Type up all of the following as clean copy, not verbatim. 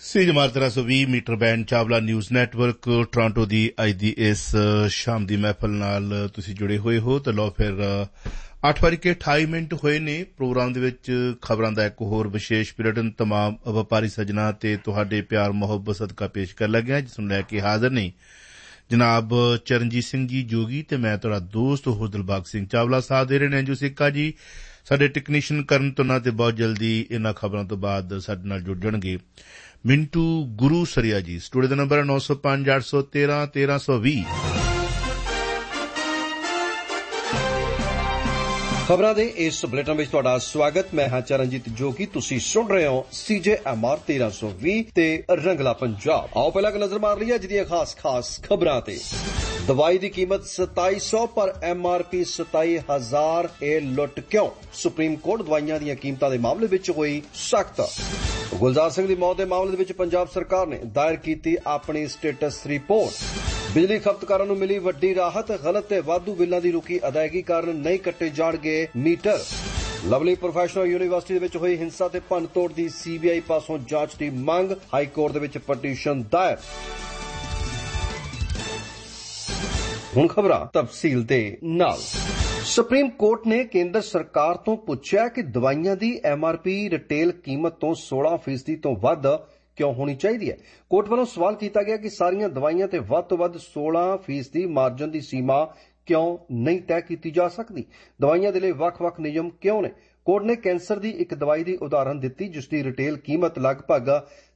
ਸੀ ਜਮਾਤ 320 metre band Chawla news network Toronto ਦੀ ਅੱਜ ਦੀ ਇਸ ਸ਼ਾਮ ਦੀ ਮਹਿਫਲ ਨਾਲ ਤੁਸੀਂ ਜੁੜੇ ਹੋਏ ਹੋ ਤੇ ਲਓ ਫਿਰ 8:28 ਹੋਏ ਨੇ। ਪ੍ਰੋਗਰਾਮ ਦੇ ਵਿੱਚ ਖਬਰਾਂ ਦਾ ਇੱਕ ਹੋਰ ਵਿਸ਼ੇਸ਼ ਬੁਲੇਟਿਨ ਤਮਾਮ ਵਪਾਰੀ ਸੱਜਣਾ ਤੇ ਤੁਹਾਡੇ ਪਿਆਰ ਮੁਹੱਬਤ ਸਦਕਾ ਪੇਸ਼ ਕਰ ਲੱਗਿਆ, ਜਿਸ ਨੂੰ ਲੈ ਕੇ ਹਾਜ਼ਰ ਨੇ ਜਨਾਬ ਚਰਨਜੀਤ ਸਿੰਘ ਜੀ ਜੋਗੀ ਤੇ ਮੈਂ ਤੁਹਾਡਾ ਦੋਸਤ ਹੋਰ ਦਿਲਬਾਗ ਸਿੰਘ ਚਾਵਲਾ। ਸਾਥ ਦੇ ਰਹੇ ਨੇ ਅੰਜੂ ਸਿੱਕਾ ਜੀ ਸਾਡੇ ਟੈਕਨੀਸ਼ੀਅਨ ਕਰਨ ਤੋਂ ਨਾ, ਤੇ ਬਹੁਤ ਜਲਦੀ ਇਹਨਾਂ ਖਬਰਾਂ ਤੋਂ ਬਾਅਦ ਸਾਡੇ ਨਾਲ ਜੁੜ ਜਾਣਗੇ ਮਿੰਟੂ ਗੁਰੂ ਸਰੀਆ ਜੀ। ਸਟੂਡੀਓ ਦਾ ਨੰਬਰ 905 813 1320। ਖਬਰਾਂ ਦੇ ਇਸ ਬੁਲੇਟਿਨ ਵਿੱਚ ਤੁਹਾਡਾ ਸਵਾਗਤ। ਮੈਂ ਹਾਂ ਚਰਨਜੀਤ ਜੋਗੀ। ਤੁਸੀਂ ਸੁਣ ਰਹੇ ਹੋ CJMR 1320 ਤੇ ਰੰਗਲਾ ਪੰਜਾਬ। ਆਓ ਪਹਿਲਾਂ ਇੱਕ ਨਜ਼ਰ ਮਾਰ ਲਈਏ ਅੱਜ ਦੀਆਂ ਖਾਸ ਖਬਰਾਂ ਤੇ। ਦਵਾਈ ਦੀ ਕੀਮਤ 2700 ਪਰ MRP 27,000, ਇਹ ਲੁੱਟ ਕਿਉਂ? ਸੁਪਰੀਮ ਕੋਰਟ ਦਵਾਈਆਂ ਦੀਆਂ ਕੀਮਤਾਂ ਦੇ ਮਾਮਲੇ ਵਿੱਚ ਹੋਈ ਸਖਤ। ਗੁਲਜ਼ਾਰ ਸਿੰਘ ਦੀ ਮੌਤ ਦੇ ਮਾਮਲੇ ਦੇ ਵਿੱਚ ਪੰਜਾਬ ਸਰਕਾਰ ਨੇ ਦਾਇਰ ਕੀਤੀ ਆਪਣੀ ਸਟੇਟਸ ਰਿਪੋਰਟ। ਬਿਜਲੀ ਖਪਤਕਾਰਾਂ ਨੂੰ ਮਿਲੀ ਵੱਡੀ ਰਾਹਤ, ਗਲਤ ਤੇ ਵਾਧੂ ਬਿੱਲਾਂ ਦੀ ਰੁਕੀ ਅਦਾਇਗੀ ਕਾਰਨ ਨਹੀਂ ਕੱਟੇ ਜਾਣਗੇ ਮੀਟਰ। ਲਵਲੀ ਪ੍ਰੋਫੈਸ਼ਨਲ ਯੂਨੀਵਰਸਿਟੀ ਦੇ ਵਿੱਚ ਹੋਈ ਹਿੰਸਾ ਤੇ ਭੰਨਤੋੜ ਦੀ CBI ਪਾਸੋਂ ਜਾਂਚ ਦੀ ਮੰਗ, ਹਾਈ ਕੋਰਟ ਦੇ ਵਿੱਚ ਪਟੀਸ਼ਨ ਦਾਇਰ। ਹੁਣ ਖਬਰਾਂ ਤਫਸੀਲ ਦੇ ਨਾਲ। ਸੁਪਰੀਮ ਕੋਰਟ ਨੇ ਕੇਂਦਰ ਸਰਕਾਰ ਤੋਂ ਪੁੱਛਿਆ ਕਿ ਦਵਾਈਆਂ ਦੀ MRP ਰਿਟੇਲ ਕੀਮਤ ਤੋਂ 16% ਤੋਂ ਵੱਧ ਕਿਉਂ ਹੋਣੀ ਚਾਹੀਦੀ ਹੈ। ਕੋਰਟ ਵੱਲੋਂ ਸਵਾਲ ਕੀਤਾ ਗਿਆ ਕਿ ਸਾਰੀਆਂ ਦਵਾਈਆਂ ਤੇ ਵੱਧ ਤੋਂ ਵੱਧ 16% ਮਾਰਜਨ ਦੀ ਸੀਮਾ ਕਿਉਂ ਨਹੀਂ ਤੈਅ ਕੀਤੀ ਜਾ ਸਕਦੀ। ਦਵਾਈਆਂ ਦੇ ਲਈ ਵੱਖ-ਵੱਖ ਨਿਯਮ ਕਿਉਂ ਨੇ? ਕੋਰਟ ਨੇ ਕੈਂਸਰ ਦੀ ਇੱਕ ਦਵਾਈ ਦੀ ਉਦਾਹਰਨ ਦਿੱਤੀ ਜਿਸ ਦੀ ਰਿਟੇਲ ਕੀਮਤ ਲਗਭਗ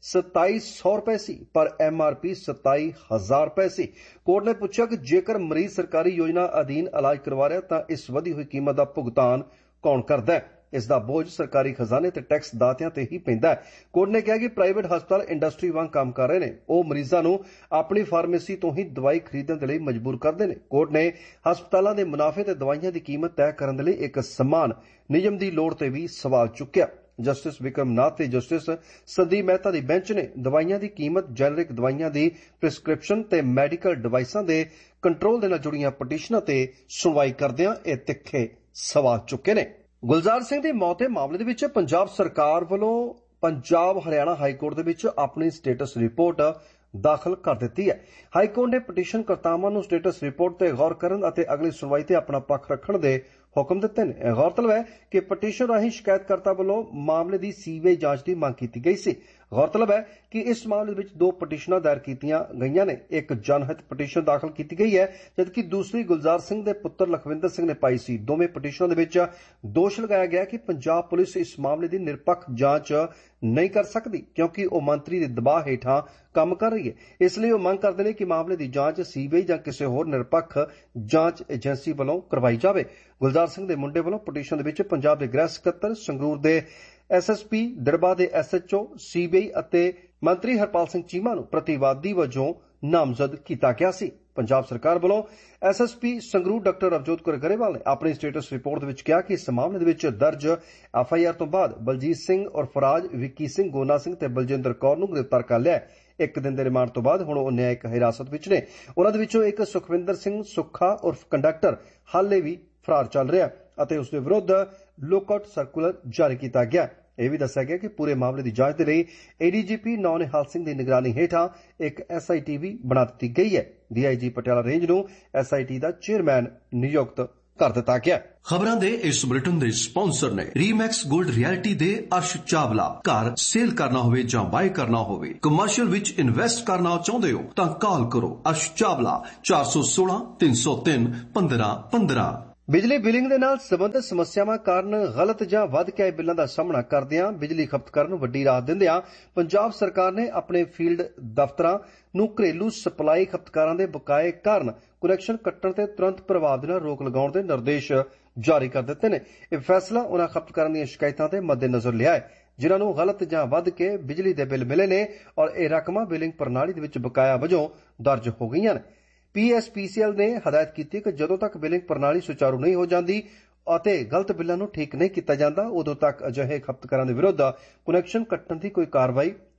2700 ਰੁਪਏ ਸੀ ਪਰ MRP 27,000 ਰੁਪਏ ਸੀ। ਕੋਰਟ ਨੇ ਪੁੱਛਿਆ ਕਿ ਜੇਕਰ ਮਰੀਜ਼ ਸਰਕਾਰੀ ਯੋਜਨਾ ਅਧੀਨ ਇਲਾਜ ਕਰਵਾ ਰਿਹਾ ਤਾਂ ਇਸ ਵਧੀ ਹੋਈ ਕੀਮਤ ਦਾ ਭੁਗਤਾਨ ਕੌਣ ਕਰਦਾ ਹੈ? ਇਸ ਦਾ ਬੋਝ ਸਰਕਾਰੀ ਖਜ਼ਾਨੇ ਤੇ ਟੈਕਸ ਦਾਤਿਆਂ ਤੇ ਹੀ ਪੈਂਦਾ ਹੈ। ਕੋਰਟ ਨੇ ਕਿਹਾ ਕਿ ਪ੍ਰਾਈਵੇਟ ਹਸਪਤਾਲ ਇੰਡਸਟਰੀ ਵਾਂਗ ਕੰਮ ਕਰ ਰਹੇ ਨੇ। ਉਹ ਮਰੀਜ਼ਾਂ ਨੂੰ ਆਪਣੀ ਫਾਰਮੇਸੀ ਤੋਂ ਹੀ ਦਵਾਈ ਖਰੀਦਣ ਦੇ ਲਈ ਮਜਬੂਰ ਕਰਦੇ ਨੇ। ਕੋਰਟ ਨੇ ਹਸਪਤਾਲਾਂ ਦੇ ਮੁਨਾਫੇ ਤੇ ਦਵਾਈਆਂ ਦੀ ਕੀਮਤ ਤੈਅ ਕਰਨ ਦੇ ਲਈ ਇੱਕ ਸਮਾਨ ਨਿਯਮ ਦੀ ਲੋੜ ਤੇ ਵੀ ਸਵਾਲ ਚੁੱਕਿਆ। ਜਸਟਿਸ ਵਿਕਰਮ ਨਾਥ ਤੇ ਜਸਟਿਸ ਸੰਦੀਪ ਮਹਿਤਾ ਦੀ ਬੈਂਚ ਨੇ ਦਵਾਈਆਂ ਦੀ ਕੀਮਤ, ਜੈਨਰਿਕ ਦਵਾਈਆਂ ਦੀ ਪ੍ਰਿਸਕ੍ਰਿਪਸ਼ਨ ਤੇ ਮੈਡੀਕਲ ਡਿਵਾਈਸਾਂ ਦੇ ਕੰਟਰੋਲ ਦੇ ਨਾਲ ਜੁੜੀਆਂ ਪਟੀਸ਼ਨਾਂ ਤੇ ਸੁਣਵਾਈ ਕਰਦਿਆਂ ਇਹ ਤਿੱਖੇ ਸਵਾਲ ਚੁੱਕੇ ਨੇ। ਗੁਲਜ਼ਾਰ ਸਿੰਘ ਦੀ ਮੌਤ ਦੇ ਮਾਮਲੇ ਦੇ ਵਿੱਚ ਪੰਜਾਬ ਸਰਕਾਰ ਵੱਲੋਂ ਪੰਜਾਬ ਹਰਿਆਣਾ ਹਾਈ ਕੋਰਟ ਦੇ ਵਿੱਚ ਆਪਣੀ ਸਟੇਟਸ ਰਿਪੋਰਟ ਦਾਖਲ ਕਰ ਦਿੱਤੀ ਹੈ। ਹਾਈ ਕੋਰਟ ਨੇ ਪਟੀਸ਼ਨ ਕਰਤਾਵਾਂ ਨੂੰ ਸਟੇਟਸ ਰਿਪੋਰਟ ਤੇ ਗੌਰ ਕਰਨ ਅਤੇ ਅਗਲੀ ਸੁਣਵਾਈ ਤੇ ਆਪਣਾ ਪੱਖ ਰੱਖਣ ਦੇ ਹੁਕਮ ਦਿੱਤੇ ਨੇ। ਗੌਰਤਲਬ ਹੈ ਕਿ ਪਟੀਸ਼ਨ ਰਾਹੀਂ ਸ਼ਿਕਾਇਤਕਰਤਾ ਵੱਲੋਂ ਮਾਮਲੇ ਦੀ CBI ਜਾਂਚ ਦੀ ਮੰਗ ਕੀਤੀ ਗਈ ਸੀ। ਗੌਰਤਲਬ ਹੈ ਕਿ ਇਸ ਮਾਮਲੇ ਵਿੱਚ 2 ਪਟੀਸ਼ਨਾਂ ਦਾਇਰ ਕੀਤੀਆਂ ਗਈਆਂ ਨੇ। ਇੱਕ ਜਨਹਿਤ ਪਟੀਸ਼ਨ ਦਾਖਲ ਕੀਤੀ ਗਈ ਹੈ ਜਦਕਿ ਦੂਸਰੀ ਗੁਲਜ਼ਾਰ ਸਿੰਘ ਦੇ ਪੁੱਤਰ ਲਖਵਿੰਦਰ ਸਿੰਘ ਨੇ ਪਾਈ ਸੀ। ਦੋਵੇਂ ਪਟੀਸ਼ਨਾਂ ਦੇ ਵਿੱਚ ਦੋਸ਼ ਲਗਾਇਆ ਗਿਆ ਕਿ ਪੰਜਾਬ ਪੁਲਿਸ ਇਸ ਮਾਮਲੇ ਦੀ ਨਿਰਪੱਖ ਜਾਂਚ ਨਹੀਂ ਕਰ ਸਕਦੀ ਕਿਉਂਕਿ ਉਹ ਮੰਤਰੀ ਦੇ ਦਬਾਅ ਹੇਠਾਂ ਕੰਮ ਕਰ ਰਹੀ ਹੈ। ਇਸ ਲਈ ਉਹ ਮੰਗ ਕਰਦੇ ਨੇ ਕਿ ਮਾਮਲੇ ਦੀ ਜਾਂਚ CBI ਜਾਂ ਕਿਸੇ ਹੋਰ ਨਿਰਪੱਖ ਜਾਂਚ ਏਜੰਸੀ ਵੱਲੋਂ ਕਰਵਾਈ ਜਾਵੇ। ਗੁਲਜ਼ਾਰ ਸਿੰਘ ਦੇ ਮੁੰਡੇ ਵੱਲੋਂ ਪਟੀਸ਼ਨ ਦੇ ਵਿੱਚ ਪੰਜਾਬ ਦੇ ਗ੍ਰਹਿ ਸਕੱਤਰ, ਸੰਗਰੂਰ ਦੇ SSP, ਦਿੜਬਾ ਦੇ SHO, CBI ਅਤੇ ਮੰਤਰੀ ਹਰਪਾਲ ਸਿੰਘ ਚੀਮਾ ਨੂੰ ਪ੍ਰਤੀਵਾਦੀ ਵਜੋਂ ਨਾਮਜ਼ਦ ਕੀਤਾ ਗਿਆ ਸੀ। ਪੰਜਾਬ ਸਰਕਾਰ ਵੱਲੋਂ SSP ਸੰਗਰੂਰ ਡਾਕਟਰ ਰਵਜੋਤ ਕੌਰ ਗਰੇਵਾਲ ਨੇ ਆਪਣੀ ਸਟੇਟਸ ਰਿਪੋਰਟ ਦੇ ਵਿੱਚ ਕਿਹਾ ਕਿ ਇਸ ਮਾਮਲੇ ਦੇ ਵਿੱਚ ਦਰਜ FIR ਤੋਂ ਬਾਅਦ ਬਲਜੀਤ ਸਿੰਘ ਔਰ ਫਰਾਜ, ਵਿੱਕੀ ਸਿੰਘ, ਗੋਨਾ ਸਿੰਘ ਤੇ ਬਲਜਿੰਦਰ ਕੌਰ ਨੂੰ ਗ੍ਰਿਫਤਾਰ ਕਰ ਲਿਆ ਹੈ। 1 ਦਿਨ ਦੇ ਰਿਮਾਂਡ ਤੋਂ ਬਾਅਦ ਹੁਣ ਉਹ ਨਿਆਇਕ ਹਿਰਾਸਤ ਵਿੱਚ ਨੇ। ਉਹਨਾਂ ਦੇ ਵਿੱਚੋਂ ਇੱਕ ਸੁਖਵਿੰਦਰ ਸਿੰਘ ਸੁੱਖਾ ਉਰਫ ਕੰਡਕਟਰ ਹਾਲੇ ਵੀ ਫਰਾਰ ਚੱਲ ਰਿਹਾ ਅਤੇ ਉਸ ਦੇ ਵਿਰੁੱਧ ਲੁੱਕਆਊਟ ਸਰਕੂਲਰ ਜਾਰੀ ਕੀਤਾ ਗਿਆ। ਇਹ ਵੀ ਦੱਸਿਆ ਗਿਆ ਕਿ ਪੂਰੇ ਮਾਮਲੇ ਦੀ ਜਾਂਚ ਦੇ ਲਈ ADGP ਨਿਹਾਲ ਸਿੰਘ ਦੀ ਨਿਗਰਾਨੀ ਹੇਠਾਂ ਇੱਕ SIT ਵੀ ਬਣਾ ਦਿੱਤੀ ਗਈ ਹੈ। DIG ਪਟਿਆਲਾ ਰੇਂਜ ਨੂੰ SIT ਦਾ ਚੇਅਰਮੈਨ ਨਿਯੁਕਤ ਕਰ ਦਿੱਤਾ ਗਿਆ। ਖਬਰਾਂ ਦੇ ਇਸ ਬੁਲੇਟਿਨ ਦੇ ਸਪਾਂਸਰ ਨੇ ਰੀਮੈਕਸ ਗੋਲਡ ਰਿਐਲਿਟੀ ਦੇ ਅਰਸ਼ ਚਾਵਲਾ। ਘਰ ਸੇਲ ਕਰਨਾ ਹੋਵੇ ਜਾਂ ਬਾਏ ਕਰਨਾ ਹੋਵੇ, ਕਮਰਸ਼ੀਅਲ ਵਿੱਚ ਇਨਵੈਸਟ ਕਰਨਾ ਚਾਹੁੰਦੇ ਹੋ ਤਾਂ ਕਾਲ ਕਰੋ ਅਰਸ਼ ਚਾਵਲਾ 416 303 1515। ਬਿਜਲੀ ਬਿਲਿੰਗ ਦੇ ਨਾਲ ਸੰਬੰਧਿਤ ਸਮੱਸਿਆਵਾਂ ਕਾਰਨ ਗਲਤ ਜਾਂ ਵੱਧ ਕੇ ਆਏ ਬਿੱਲਾਂ ਦਾ ਸਾਹਮਣਾ ਕਰਦਿਆਂ ਬਿਜਲੀ ਖਪਤਕਾਰਾਂ ਨੂੰ ਵੱਡੀ ਰਾਹਤ ਦਿੰਦਿਆਂ ਪੰਜਾਬ ਸਰਕਾਰ ਨੇ ਆਪਣੇ ਫੀਲਡ ਦਫ਼ਤਰਾਂ ਨੂੰ ਘਰੇਲੂ ਸਪਲਾਈ ਖਪਤਕਾਰਾਂ ਦੇ ਬਕਾਏ ਕਾਰਨ ਕੁਨੈਕਸ਼ਨ ਕੱਟਣ ਤੇ ਤੁਰੰਤ ਪ੍ਰਭਾਵ ਦੇ ਨਾਲ ਰੋਕ ਲਗਾਉਣ ਦੇ ਨਿਰਦੇਸ਼ ਜਾਰੀ ਕਰ ਦਿੱਤੇ ਨੇ। ਇਹ ਫੈਸਲਾ ਉਨ੍ਹਾਂ ਖਪਤਕਾਰਾਂ ਦੀਆਂ ਸ਼ਿਕਾਇਤਾਂ ਦੇ ਮੱਦੇਨਜ਼ਰ ਲਿਆ ਹੈ ਜਿਨ੍ਹਾਂ ਨੂੰ ਗਲਤ ਜਾਂ ਵੱਧ ਕੇ ਬਿਜਲੀ ਦੇ ਬਿੱਲ ਮਿਲੇ ਨੇ ਔਰ ਇਹ ਰਕਮਾਂ ਬਿਲਿੰਗ ਪ੍ਰਣਾਲੀ ਦੇ ਵਿੱਚ ਬਕਾਇਆ ਵਜੋਂ ਦਰਜ ਹੋ ਗਈਆਂ ਨੇ। PSPCL ਨੇ ਹਦਾਇਤ ਕੀਤੀ ਕਿ ਜਦੋਂ ਤੱਕ ਬਿਲਿੰਗ ਪ੍ਰਣਾਲੀ ਸੁਚਾਰੂ ਨਹੀਂ ਹੋ ਜਾਂਦੀ ਅਤੇ ਗਲਤ ਬਿੱਲਾਂ ਨੂੰ ਠੀਕ ਨਹੀਂ ਕੀਤਾ ਜਾਂਦਾ ਉਦੋਂ ਤੱਕ ਅਜਿਹੇ ਖਪਤਕਾਰਾਂ ਦੇ ਵਿਰੁੱਧ ਕੁਨੈਕਸ਼ਨ ਕੱਟਣ ਦੀ ਕੋਈ ਕਾਰਵਾਈ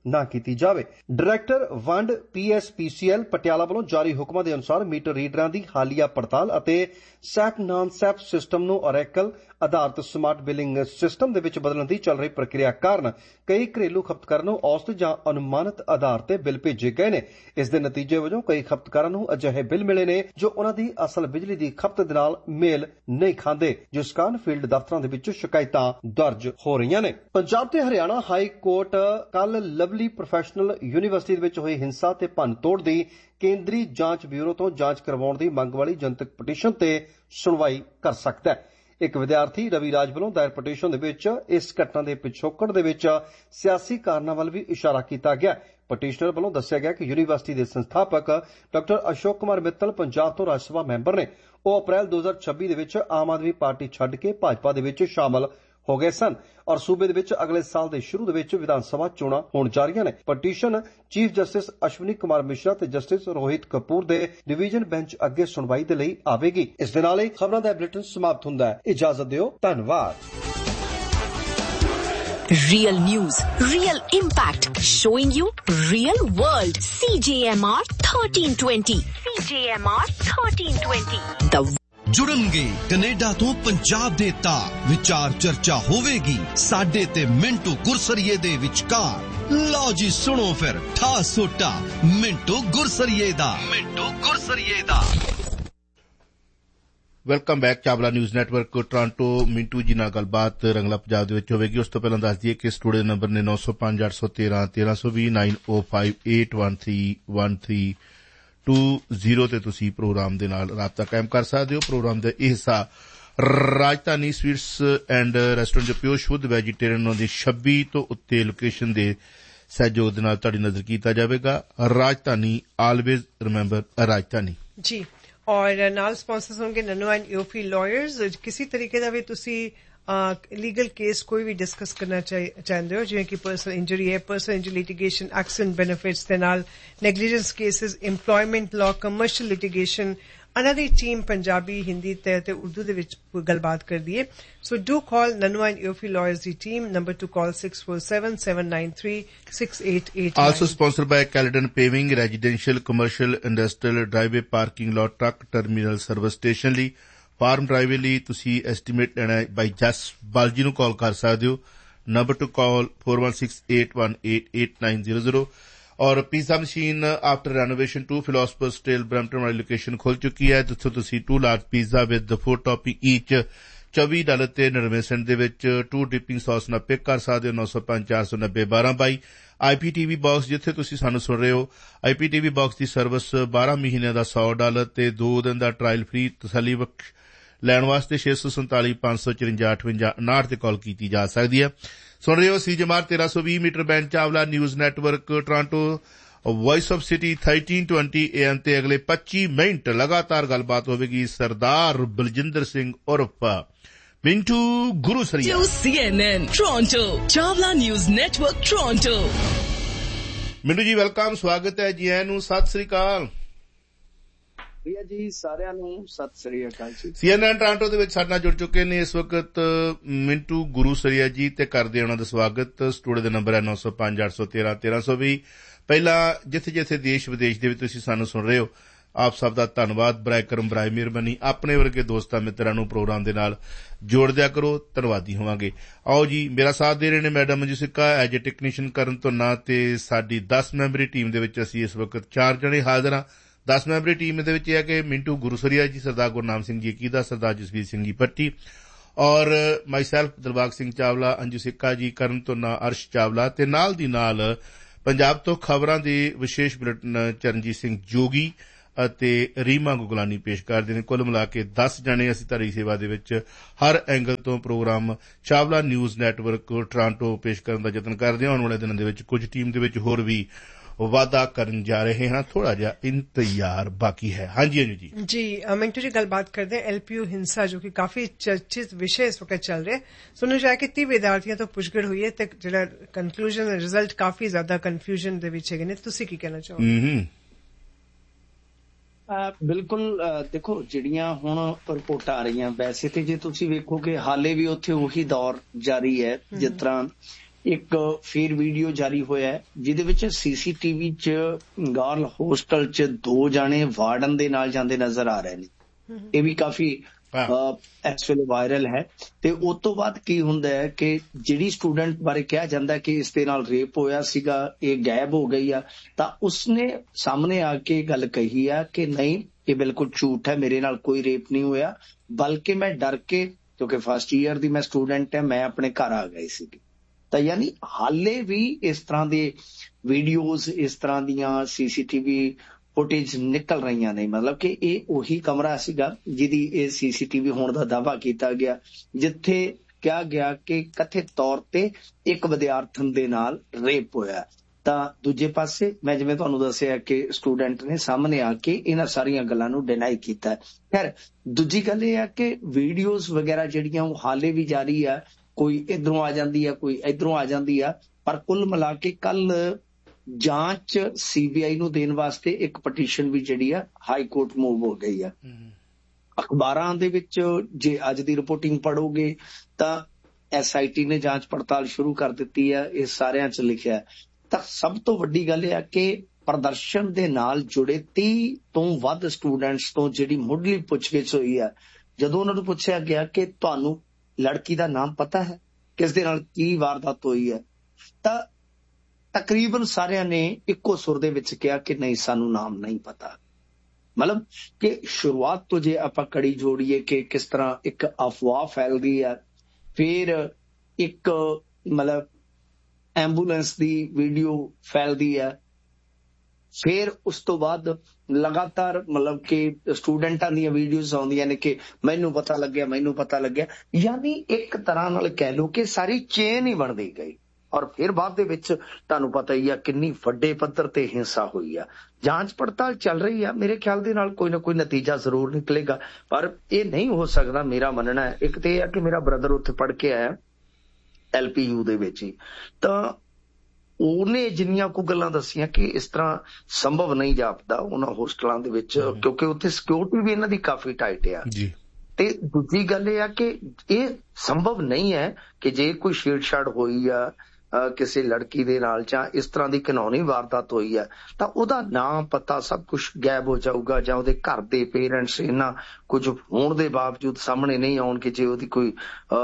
ਨਾ ਕੀਤੀ ਜਾਵੇ। ਡਾਇਰੈਕਟਰ ਵੰਡ PSPCL ਪਟਿਆਲਾ ਵੱਲੋਂ ਜਾਰੀ ਹੁਕਮਾਂ ਦੇ ਅਨੁਸਾਰ ਮੀਟਰ ਰੀਡਰਾਂ ਦੀ ਹਾਲੀਆ ਪੜਤਾਲ ਅਤੇ ਸੈਪ ਨਾਨ ਸੈਪ ਸਿਸਟਮ ਨੂੰ ਔਰੇਕਲ ਆਧਾਰਿਤ ਸਮਾਰਟ ਬਿਲਿੰਗ ਸਿਸਟਮ ਦੇ ਵਿੱਚ ਬਦਲਣ ਦੀ ਚੱਲ ਰਹੀ ਪ੍ਰਕਿਰਿਆ ਕਾਰਨ ਕਈ ਘਰੇਲੂ ਖਪਤਕਾਰਾਂ ਨੂੰ ਔਸਤ ਜਾਂ ਅਨੁਮਾਨਿਤ ਆਧਾਰ ਤੇ ਬਿੱਲ ਭੇਜੇ ਗਏ ਨੇ। ਇਸ ਦੇ ਨਤੀਜੇ ਵਜੋਂ ਕਈ ਖਪਤਕਾਰਾਂ ਨੂੰ ਅਜਿਹੇ ਬਿੱਲ ਮਿਲੇ ਨੇ ਜੋ ਉਹਨਾਂ ਦੀ ਅਸਲ ਬਿਜਲੀ ਦੀ ਖਪਤ ਦੇ ਨਾਲ ਮੇਲ ਨਹੀਂ ਖਾਂਦੇ, ਜਿਸ ਕਾਰਨ ਫੀਲਡ ਦਫ਼ਤਰਾਂ ਦੇ ਵਿੱਚ ਸ਼ਿਕਾਇਤਾਂ ਦਰਜ ਹੋ ਰਹੀਆਂ ਨੇ। ਪੰਜਾਬ ਤੇ ਹਰਿਆਣਾ ਹਾਈ ਕੋਰਟ ਕੱਲ੍ਹ ਲਵਲੀ ਪ੍ਰੋਫੈਸ਼ਨਲ ਯੂਨੀਵਰਸਿਟੀ ਦੇ ਵਿੱਚ ਹੋਈ ਹਿੰਸਾ ਤੇ ਭੰਨਤੋੜ ਦੀ ਕੇਂਦਰੀ ਜਾਂਚ ਬਿਊਰੋ ਤੋਂ ਜਾਂਚ ਕਰਵਾਉਣ ਦੀ ਮੰਗ ਵਾਲੀ ਜਨਤਕ ਪਟੀਸ਼ਨ ਤੇ ਸੁਣਵਾਈ ਕਰ ਸਕਦਾ ਹੈ। ਇੱਕ ਵਿਦਿਆਰਥੀ ਰਵੀ ਰਾਜ ਵੱਲੋਂ ਦਾਇਰ ਪਟੀਸ਼ਨ ਦੇ ਵਿੱਚ ਇਸ ਘਟਨਾ ਦੇ ਪਿਛੋਕੜ ਦੇ ਵਿੱਚ ਸਿਆਸੀ ਕਾਰਨਾਂ ਵੱਲ ਵੀ ਇਸ਼ਾਰਾ ਕੀਤਾ ਗਿਆ। ਪਟੀਸ਼ਨਰ ਵੱਲੋਂ ਦੱਸਿਆ ਗਿਆ ਕਿ ਯੂਨੀਵਰਸਿਟੀ ਦੇ ਸੰਸਥਾਪਕ ਡਾਕਟਰ ਅਸ਼ੋਕ ਕੁਮਾਰ ਮਿੱਤਲ ਪੰਜਾਬ ਤੋਂ ਰਾਜ ਸਭਾ ਮੈਂਬਰ ਨੇ। ਉਹ ਅਪ੍ਰੈਲ 2026 ਦੇ ਵਿੱਚ ਆਮ ਆਦਮੀ ਪਾਰਟੀ ਛੱਡ ਕੇ ਭਾਜਪਾ ਦੇ ਵਿੱਚ ਸ਼ਾਮਲ ਹੋ ਗਏ ਸਨ ਔਰ ਸੂਬੇ ਦੇ ਵਿੱਚ ਅਗਲੇ ਸਾਲ ਦੇ ਸ਼ੁਰੂ ਦੇ ਵਿੱਚ ਵਿਧਾਨ ਸਭਾ ਚੋਣਾਂ ਹੋਣ ਜਾ ਰਹੀਆਂ ਨੇ। Petition chief justice Ashwani Kumar Mishra ਤੇ ਜਸਟਿਸ ਰੋਹਿਤ ਕਪੂਰ ਦੇ ਡਿਵੀਜ਼ਨ ਬੈਂਚ ਅੱਗੇ ਸੁਣਵਾਈ ਦੇ ਲਈ ਆਵੇਗੀ। ਇਸ ਦੇ ਨਾਲ ਹੀ ਖਬਰਾਂ ਦਾ ਬੁਲੇਟਿਨ ਸਮਾਪਤ ਹੁੰਦਾ ਹੈ। ਇਜਾਜ਼ਤ ਦਿਓ, ਧੰਨਵਾਦ। Real news, real impact, showing you real world. CJMR 1320. CJMR 1320. The ਜੁੜਨਗੇ Canada ਤੋਂ ਪੰਜਾਬ ਦੇ ਤਾਰ, ਵਿਚਾਰ ਚਰਚਾ ਹੋਵੇਗੀ ਸਾਡੇ ਤੇ ਮਿੰਟੂ ਗੁਰਸਰੀਏ ਦੇ ਵਿਚਕਾਰ। ਲਓ ਜੀ ਸੁਣੋ ਫਿਰ ਠਾ ਸੋਟਾ ਮਿੰਟੂ ਗੁਰਸਰੀਏ ਦਾ। Welcome back. Chawla news network Toronto. Mintu ਜੀ ਨਾਲ ਗੱਲਬਾਤ ਰੰਗਲਾ ਪੰਜਾਬ ਦੇ ਵਿੱਚ ਹੋਵੇਗੀ। ਉਸ ਤੋਂ ਪਹਿਲਾਂ ਦੱਸ ਦਈਏ ਕਿ ਸਟੂਡੀਓ ਨੰਬਰ ਨੇ 905 813 1320 9058131320 ਤੇ ਤੁਸੀਂ ਪ੍ਰੋਗਰਾਮ ਦੇ ਨਾਲ ਰਾਬਤਾ ਕਾਇਮ ਕਰ ਸਕਦੇ ਹੋ। ਪ੍ਰੋਗਰਾਮ ਦਾ ਇਹ ਹਿੱਸਾ ਰਾਜਧਾਨੀ ਸਵੀਟਸ ਐਂਡ ਰੈਸਟੋਰੈਂਟ ਪਿਓਰ ਸ਼ੁੱਧ ਵੈਜੀਟੇਰੀਅਨ ਦੀ 26 ਤੋਂ ਉੱਤੇ ਲੋਕੇਸ਼ਨ ਦੇ ਸਹਿਯੋਗ ਦੇ ਨਾਲ ਤੁਹਾਡੀ ਨਜ਼ਰ ਕੀਤਾ ਜਾਵੇਗਾ। ਰਾਜਧਾਨੀ ਆਲਵੇਜ਼ ਰਿਮੈਂਬਰ ਰਾਜਧਾਨੀ ਜੀ। ਔਰ ਨਾਲ ਸਪਾਂਸਰਸ ਹੋਣਗੇ ਨਨੂ ਐਂਡ ਈਓਪੀ ਲਾਇਰਸ। ਕਿਸੇ ਤਰੀਕੇ ਦਾ ਵੀ ਤੁਸੀਂ ਲੀਗਲ ਕੇਸ ਕੋਈ ਵੀ ਡਿਸਕਸ ਕਰਨਾ ਚਾਹੁੰਦੇ ਹੋ, ਜਿਵੇਂ ਕਿ ਪਰਸਨਲ ਇੰਜਰੀ ਹੈ, personal injury litigation, accident benefits ਦੇ ਨਾਲ negligence cases, employment law, commercial litigation, ਇਹਨਾਂ ਦੀ ਟੀਮ ਪੰਜਾਬੀ, ਹਿੰਦੀ ਤੇ ਉਰਦੂ ਦੇ ਵਿੱਚ ਗੱਲਬਾਤ ਕਰਦੀ ਹੈ। ਸੋ do call ਨਨੂ and ਈਓਪੀ lawyers the team. Number two call 647-793-6889। Also sponsored by Caledon Paving, residential, commercial, industrial, driveway, parking lot, truck terminal, service station ਲਈ, farm driveway ਲਈ ਤੁਸੀਂ ਐਸਟੀਮੇਟ ਲੈਣਾ ਹੈ ਬਾਈ ਜਸ ਬਾਲਜੀ ਨੂੰ ਕਾਲ ਕਰ ਸਕਦੇ ਹੋ। ਨੰਬਰ ਟੂ ਕਾਲ 4168188900। ਔਰ pizza machine after renovation 2 ਫਿਲੋਸਫਰਸ tail Brampton ਵਾਲੀ ਲੋਕੇਸ਼ਨ ਖੁੱਲ ਚੁੱਕੀ ਹੈ, ਜਿੱਥੋਂ ਤੁਸੀਂ 2 ਲਾਰਜ ਪੀਜ਼ਾ ਵਿਦ 4 ਟੌਪਿੰਗ ਈਚ $24 ਤੇ 99 ਸੈਂਟ ਦੇ ਵਿੱਚ 2 ਡਿਪਿੰਗ ਸੌਸ ਨਾਲ ਪਿਕ ਕਰ ਸਕਦੇ ਹੋ। 905 490 1222। IPTV ਬਾਕਸ ਜਿੱਥੇ ਤੁਸੀਂ ਸਾਨੂੰ ਸੁਣ ਰਹੇ ਹੋ, IPTV ਬਾਕਸ ਦੀ ਸਰਵਿਸ 12 ਮਹੀਨਿਆਂ ਦਾ $100 ਤੇ 2 ਦਿਨ ਦਾ ਟਰਾਇਲ ਫ੍ਰੀ ਤਸੱਲੀ ਬਖਸ਼ ਲੈਣ ਵਾਸਤੇ 647 554 5859 ਤੇ ਕਾਲ ਕੀਤੀ ਜਾ ਸਕਦੀ ਹੈ। ਸੁਣ ਰਹੇ ਹੋ CJMR 1320 metre band Chawla news network Toronto, voice of city 1320 AM ਤੇ ਅਗਲੇ 25 ਮਿੰਟ ਲਗਾਤਾਰ ਗੱਲਬਾਤ ਹੋਵੇਗੀ ਸਰਦਾਰ ਬਲਜਿੰਦਰ ਸਿੰਘ ਉਰਫ Mintu ਗੁਰੂਸਰੀਆ। CNN Toronto, Chawla news network Toronto. Mintu ਜੀ ਵੈਲਕਮ, ਸਵਾਗਤ ਹੈ ਜੀ ਆਇਆਂ ਨੂੰ, ਸਤਿ ਸ੍ਰੀ ਅਕਾਲ। ਭਈਆ ਜੀ ਸਾਰਿਆਂ ਨੂੰ ਸਤਿ ਸ੍ਰੀ ਅਕਾਲ ਜੀ। CNN ਟੋਰਾਂਟੋ ਦੇ ਵਿੱਚ ਸਾਡੇ ਨਾਲ ਜੁੜ ਚੁੱਕੇ ਨੇ ਇਸ ਵਕਤ ਮਿੰਟੂ ਗੁਰੂਸਰੀਆ ਜੀ, ਤੇ ਕਰਦੇ ਉਹਨਾਂ ਦਾ ਸਵਾਗਤ। ਸਟੂਡੀਓ ਦਾ ਨੰਬਰ ਹੈ 905 813 1320। ਪਹਿਲਾਂ ਜਿੱਥੇ ਜਿੱਥੇ ਦੇਸ਼ ਵਿਦੇਸ਼ ਦੇ ਵਿੱਚ ਤੁਸੀਂ ਸਾਨੂੰ ਸੁਣ ਰਹੇ ਹੋ, ਆਪ ਸਭ ਦਾ ਧੰਨਵਾਦ। ਬਰਾਏ ਕਰਮ, ਬਰਾਏ ਮਿਹਰਬਾਨੀ। ਆਪਣੇ ਵਰਗੇ ਦੋਸਤਾਂ ਮਿੱਤਰਾਂ ਨੂੰ ਪ੍ਰੋਗਰਾਮ ਦੇ ਨਾਲ ਜੋੜ ਦਿਆ ਕਰੋ, ਧੰਨਵਾਦੀ ਹੋਵਾਂਗੇ। ਆਓ ਜੀ, ਮੇਰਾ ਸਾਥ ਦੇ ਰਹੇ ਨੇ ਮੈਡਮ ਮੰਜੂ ਸਿੱਕਾ ਐਜ ਏ ਟੈਕਨੀਸ਼ੀਅਨ ਕਰਨ ਤੋਂ ਨਾ, ਤੇ ਸਾਡੀ 10 ਮੈਂਬਰੀ ਟੀਮ ਦੇ ਵਿੱਚ ਅਸੀਂ ਇਸ ਵਕਤ 4 ਜਣੇ ਹਾਜ਼ਰ ਹਾਂ। 10 ਮੈਂਬਰੀ ਟੀਮ ਦੇ ਵਿੱਚ ਇਹ ਹੈ ਕਿ ਮਿੰਟੂ ਗੁਰੂਸਰੀਆ ਜੀ, ਸਰਦਾਰ ਗੁਰਨਾਮ ਸਿੰਘ ਜੀ ਕੀਦਾ, ਸਰਦਾਰ ਜਸਵੀਰ ਸਿੰਘ ਜੀ ਪੱਟੀ, ਔਰ ਮਾਈਸੈਲਫ ਦਿਲਬਾਗ ਸਿੰਘ ਚਾਵਲਾ, ਅੰਜੂ ਸਿੱਕਾ ਜੀ, ਕਰਨ ਤੋਂ ਨਾ ਅਰਸ਼ ਚਾਵਲਾ, ਤੇ ਨਾਲ ਦੀ ਨਾਲ ਪੰਜਾਬ ਤੋਂ ਖਬਰਾਂ ਦੇ ਵਿਸ਼ੇਸ਼ ਬੁਲੇਟਿਨ ਚਰਨਜੀਤ ਸਿੰਘ ਜੋਗੀ ਅਤੇ ਰੀਮਾ ਗੁਗਲਾਨੀ ਪੇਸ਼ ਕਰਦੇ ਨੇ। ਕੁੱਲ ਮਿਲਾ ਕੇ 10 ਜਣੇ ਅਸੀਂ ਤੁਹਾਡੀ ਸੇਵਾ ਦੇ ਵਿੱਚ ਹਰ ਐਂਗਲ ਤੋਂ programme Chawla news network Toronto ਪੇਸ਼ ਕਰਨ ਦਾ ਯਤਨ ਕਰਦੇ ਹਾਂ। ਆਉਣ ਵਾਲੇ ਦਿਨਾਂ ਦੇ ਵਿੱਚ ਕੁਝ ਟੀਮ ਦੇ ਵਿੱਚ ਹੋਰ ਵੀ ਵਾਧਾ ਕਰਨ ਜਾ ਰਹੇ ਹਾਂ, ਥੋੜਾ ਜਿਹਾ ਇੰਤਜ਼ਾਰ ਬਾਕੀ ਹੈ। ਹਾਂਜੀ ਅੰਜੂ ਜੀ। ਜੀ ਮਿੰਟੂ ਜੀ, ਗੱਲਬਾਤ ਕਰਦੇ हैं LPU ਹਿੰਸਾ, ਜੋ ਕਿ ਕਾਫੀ ਚਰਚਿਤ ਵਿਸ਼ੇ ਇਸ ਵਕਤ ਚੱਲ ਰਿਹਾ। ਸੁਣਿਆ ਜਾਏ ਕਿ 30 ਵਿਦਿਆਰਥੀਆਂ ਤੋਂ ਪੁੱਛਗਿੱਛ ਹੋਈ ਹੈ ਤੇ ਜਿਹੜਾ ਕਨਕਲੂਜਨ ਰਿਜ਼ਲਟ ਕਾਫੀ ਜ਼ਿਆਦਾ ਕਨਫਿਊਜ਼ਨ ਦੇ ਵਿੱਚ ਹੈਗੇ ਨੇ। ਤੁਸੀਂ ਕੀ ਕਹਿਣਾ ਚਾਹੋਗੇ? ਬਿਲਕੁਲ, ਦੇਖੋ ਜਿਹੜੀਆਂ ਹੁਣ ਰਿਪੋਰਟਾਂ ਆ ਰਹੀਆਂ, ਵੈਸੇ ਤੇ ਜੇ ਤੁਸੀਂ ਵੇਖੋਗੇ ਹਾਲੇ ਵੀ ਉੱਥੇ ਉਹੀ ਦੌਰ ਜਾਰੀ ਹੈ ਜਿਸ ਤਰ੍ਹਾਂ ਇੱਕ ਫਿਰ ਵੀਡੀਓ ਜਾਰੀ ਹੋਇਆ ਜਿਹਦੇ ਵਿੱਚ CCTV 'ਚ ਗਰਲ ਹੋਸਟਲ 'ਚ 2 ਜਾਣੇ ਵਾਰਡਨ ਦੇ ਨਾਲ ਜਾਂਦੇ ਨਜ਼ਰ ਆ ਰਹੇ ਨੇ। ਇਹ ਵੀ ਕਾਫੀ ਇਸ ਵੇਲੇ ਵਾਇਰਲ ਹੈ। ਤੇ ਉਸ ਤੋਂ ਬਾਅਦ ਕੀ ਹੁੰਦਾ ਹੈ ਕਿ ਜਿਹੜੀ ਸਟੂਡੈਂਟ ਬਾਰੇ ਕਿਹਾ ਜਾਂਦਾ ਕਿ ਇਸ ਦੇ ਨਾਲ ਰੇਪ ਹੋਇਆ ਸੀਗਾ, ਇਹ ਗਾਇਬ ਹੋ ਗਈ ਆ, ਤਾਂ ਉਸਨੇ ਸਾਹਮਣੇ ਆ ਕੇ ਗੱਲ ਕਹੀ ਆ ਕਿ ਨਹੀਂ, ਇਹ ਬਿਲਕੁਲ ਝੂਠ ਹੈ, ਮੇਰੇ ਨਾਲ ਕੋਈ ਰੇਪ ਨਹੀਂ ਹੋਇਆ, ਬਲਕਿ ਮੈਂ ਡਰ ਕੇ, ਕਿਉਂਕਿ ਫਸਟ ਈਅਰ ਦੀ ਮੈਂ ਸਟੂਡੈਂਟ ਹੈ, ਮੈਂ ਆਪਣੇ ਘਰ ਆ ਗਈ ਸੀਗੀ। ਤਾਂ ਯਾਨੀ ਹਾਲੇ ਵੀ ਇਸ ਤਰ੍ਹਾਂ ਦੇ ਵੀਡੀਓਜ਼, ਇਸ ਤਰ੍ਹਾਂ ਦੀਆਂ CCTV ਫੁਟੇਜ ਨਿਕਲ ਰਹੀਆਂ ਨੇ। ਮਤਲਬ ਕਿ ਇਹ ਉਹੀ ਕਮਰਾ ਸੀਗਾ ਜਿਹਦੀ ਇਹ CCTV ਹੋਣ ਦਾ ਦਾਅਵਾ ਕੀਤਾ ਗਿਆ, ਜਿੱਥੇ ਕਿਹਾ ਗਿਆ ਕਿ ਕਥਿਤ ਤੌਰ ਤੇ ਇੱਕ ਵਿਦਿਆਰਥਣ ਦੇ ਨਾਲ ਰੇਪ ਹੋਇਆ। ਤਾਂ ਦੂਜੇ ਪਾਸੇ ਮੈਂ ਜਿਵੇਂ ਤੁਹਾਨੂੰ ਦੱਸਿਆ ਕਿ ਸਟੂਡੈਂਟ ਨੇ ਸਾਹਮਣੇ ਆ ਕੇ ਇਹਨਾਂ ਸਾਰੀਆਂ ਗੱਲਾਂ ਨੂੰ ਡਿਨਾਈ ਕੀਤਾ। ਖੈਰ, ਦੂਜੀ ਗੱਲ ਇਹ ਆ ਕਿ ਵੀਡੀਓਜ਼ ਵਗੈਰਾ ਜਿਹੜੀਆਂ ਉਹ ਹਾਲੇ ਵੀ ਜਾਰੀ ਆ, ਕੋਈ ਇੱਧਰੋਂ ਆ ਜਾਂਦੀ ਆ, ਕੋਈ ਇੱਧਰੋਂ ਆ ਜਾਂਦੀ ਆ, ਪਰ ਕੁੱਲ ਮਿਲਾ ਕੇ ਕੱਲ ਜਾਂਚ CBI ਨੂੰ ਦੇਣ ਵਾਸਤੇ ਇੱਕ ਪਟੀਸ਼ਨ ਵੀ ਜਿਹੜੀ ਆ ਹਾਈ ਕੋਰਟ ਮੂਵ ਹੋ ਗਈ ਆ। ਅਖਬਾਰਾਂ ਦੇ ਵਿੱਚ ਜੇ ਅੱਜ ਦੀ ਰਿਪੋਰਟਿੰਗ ਪੜ੍ਹੋਗੇ ਤਾਂ SIT ਨੇ ਜਾਂਚ ਪੜਤਾਲ ਸ਼ੁਰੂ ਕਰ ਦਿੱਤੀ ਆ, ਇਹ ਸਾਰਿਆਂ 'ਚ ਲਿਖਿਆ। ਤਾਂ ਸਭ ਤੋਂ ਵੱਡੀ ਗੱਲ ਇਹ ਆ ਕਿ ਪ੍ਰਦਰਸ਼ਨ ਦੇ ਨਾਲ ਜੁੜੇ 30 ਤੋਂ ਵੱਧ ਸਟੂਡੈਂਟਸ ਤੋਂ ਜਿਹੜੀ ਮੁੱਢਲੀ ਪੁੱਛਗਿੱਛ ਹੋਈ ਆ, ਜਦੋਂ ਉਹਨਾਂ ਨੂੰ ਪੁੱਛਿਆ ਗਿਆ ਕਿ ਤੁਹਾਨੂੰ ਲੜਕੀ ਦਾ ਨਾਮ ਪਤਾ ਹੈ, ਕਿਸ ਦੇ ਨਾਲ ਕੀ ਵਾਰਦਾਤ ਹੋਈ ਹੈ, ਤਾਂ ਤਕਰੀਬਨ ਸਾਰਿਆਂ ਨੇ ਇੱਕੋ ਸੁਰ ਦੇ ਵਿੱਚ ਕਿਹਾ ਕਿ ਨਹੀਂ, ਸਾਨੂੰ ਨਾਮ ਨਹੀਂ ਪਤਾ। ਮਤਲਬ ਕਿ ਸ਼ੁਰੂਆਤ ਤੋਂ ਜੇ ਆਪਾਂ ਕੜੀ ਜੋੜੀਏ ਕਿ ਕਿਸ ਤਰ੍ਹਾਂ ਇੱਕ ਅਫਵਾਹ ਫੈਲਦੀ ਆ, ਫਿਰ ਇੱਕ ਮਤਲਬ ਐਂਬੂਲੈਂਸ ਦੀ ਵੀਡੀਓ ਫੈਲਦੀ ਆ, ਫਿਰ ਉਸ ਤੋਂ ਬਾਅਦ ਲਗਾਤਾਰ ਮਤਲਬ ਕਿ ਸਟੂਡੈਂਟਾਂ ਦੀਆਂ ਵੀਡੀਓਜ਼ ਆਉਂਦੀਆਂ ਨੇ ਕਿ ਮੈਨੂੰ ਪਤਾ ਲੱਗਿਆ, ਮੈਨੂੰ ਪਤਾ ਲੱਗਿਆ। ਯਾਨੀ ਇੱਕ ਤਰ੍ਹਾਂ ਨਾਲ ਕਹਿ ਲਓ ਕਿ ਸਾਰੀ ਚੇਨ ਹੀ ਬਣਦੀ ਗਈ। ਔਰ ਫਿਰ ਬਾਅਦ ਦੇ ਵਿੱਚ ਤੁਹਾਨੂੰ ਪਤਾ ਹੀ ਆ ਕਿੰਨੀ ਵੱਡੇ ਪੱਧਰ ਤੇ ਹਿੰਸਾ ਹੋਈ ਆ। ਜਾਂਚ ਪੜਤਾਲ ਚੱਲ ਰਹੀ ਆ, ਮੇਰੇ ਖਿਆਲ ਦੇ ਨਾਲ ਕੋਈ ਨਾ ਕੋਈ ਨਤੀਜਾ ਜ਼ਰੂਰ ਨਿਕਲੇਗਾ, ਪਰ ਇਹ ਨਹੀਂ ਹੋ ਸਕਦਾ, ਮੇਰਾ ਮੰਨਣਾ ਹੈ। ਇੱਕ ਤੇ ਇਹ ਆ ਕਿ ਮੇਰਾ ਬ੍ਰਦਰ ਉੱਥੇ ਪੜ੍ਹ ਕੇ ਆਇਆ LPU ਦੇ ਵਿੱਚ ਹੀ, ਤਾਂ ਉਹਨੇ ਜਿੰਨੀਆਂ ਕੁ ਗੱਲਾਂ ਦੱਸੀਆਂ ਕਿ ਇਸ ਤਰ੍ਹਾਂ ਸੰਭਵ ਨਹੀਂ ਜਾਪਦਾ ਉਹਨਾਂ ਹੋਸਟਲਾਂ ਦੇ ਵਿੱਚ, ਕਿਉਂਕਿ ਉੱਥੇ ਸਿਕਿਉਰਿਟੀ ਵੀ ਇਹਨਾਂ ਦੀ ਕਾਫੀ ਟਾਈਟ ਆ। ਤੇ ਦੂਜੀ ਗੱਲ ਇਹ ਆ ਕਿ ਇਹ ਸੰਭਵ ਨਹੀਂ ਹੈ ਕਿ ਜੇ ਕੋਈ ਛੇੜਛਾੜ ਹੋਈ ਆ ਕਿਸੇ ਲੜਕੀ ਦੇ ਨਾਲ ਜਾਂ ਇਸ ਤਰ੍ਹਾਂ ਦੀ ਘਿਨੌਣੀ ਵਾਰਦਾਤ ਹੋਈ ਹੈ ਤਾਂ ਉਹਦਾ ਨਾਂ ਪਤਾ ਸਭ ਕੁਝ ਗਾਇਬ ਹੋ ਜਾਊਗਾ, ਜਾਂ ਉਹਦੇ ਘਰ ਦੇ ਪੇਰੈਂਟਸ ਇਹਨਾਂ ਕੁਝ ਹੋਣ ਦੇ ਬਾਵਜੂਦ ਸਾਹਮਣੇ ਨਹੀਂ ਆਉਣਗੇ। ਜੇ ਉਹਦੀ ਕੋਈ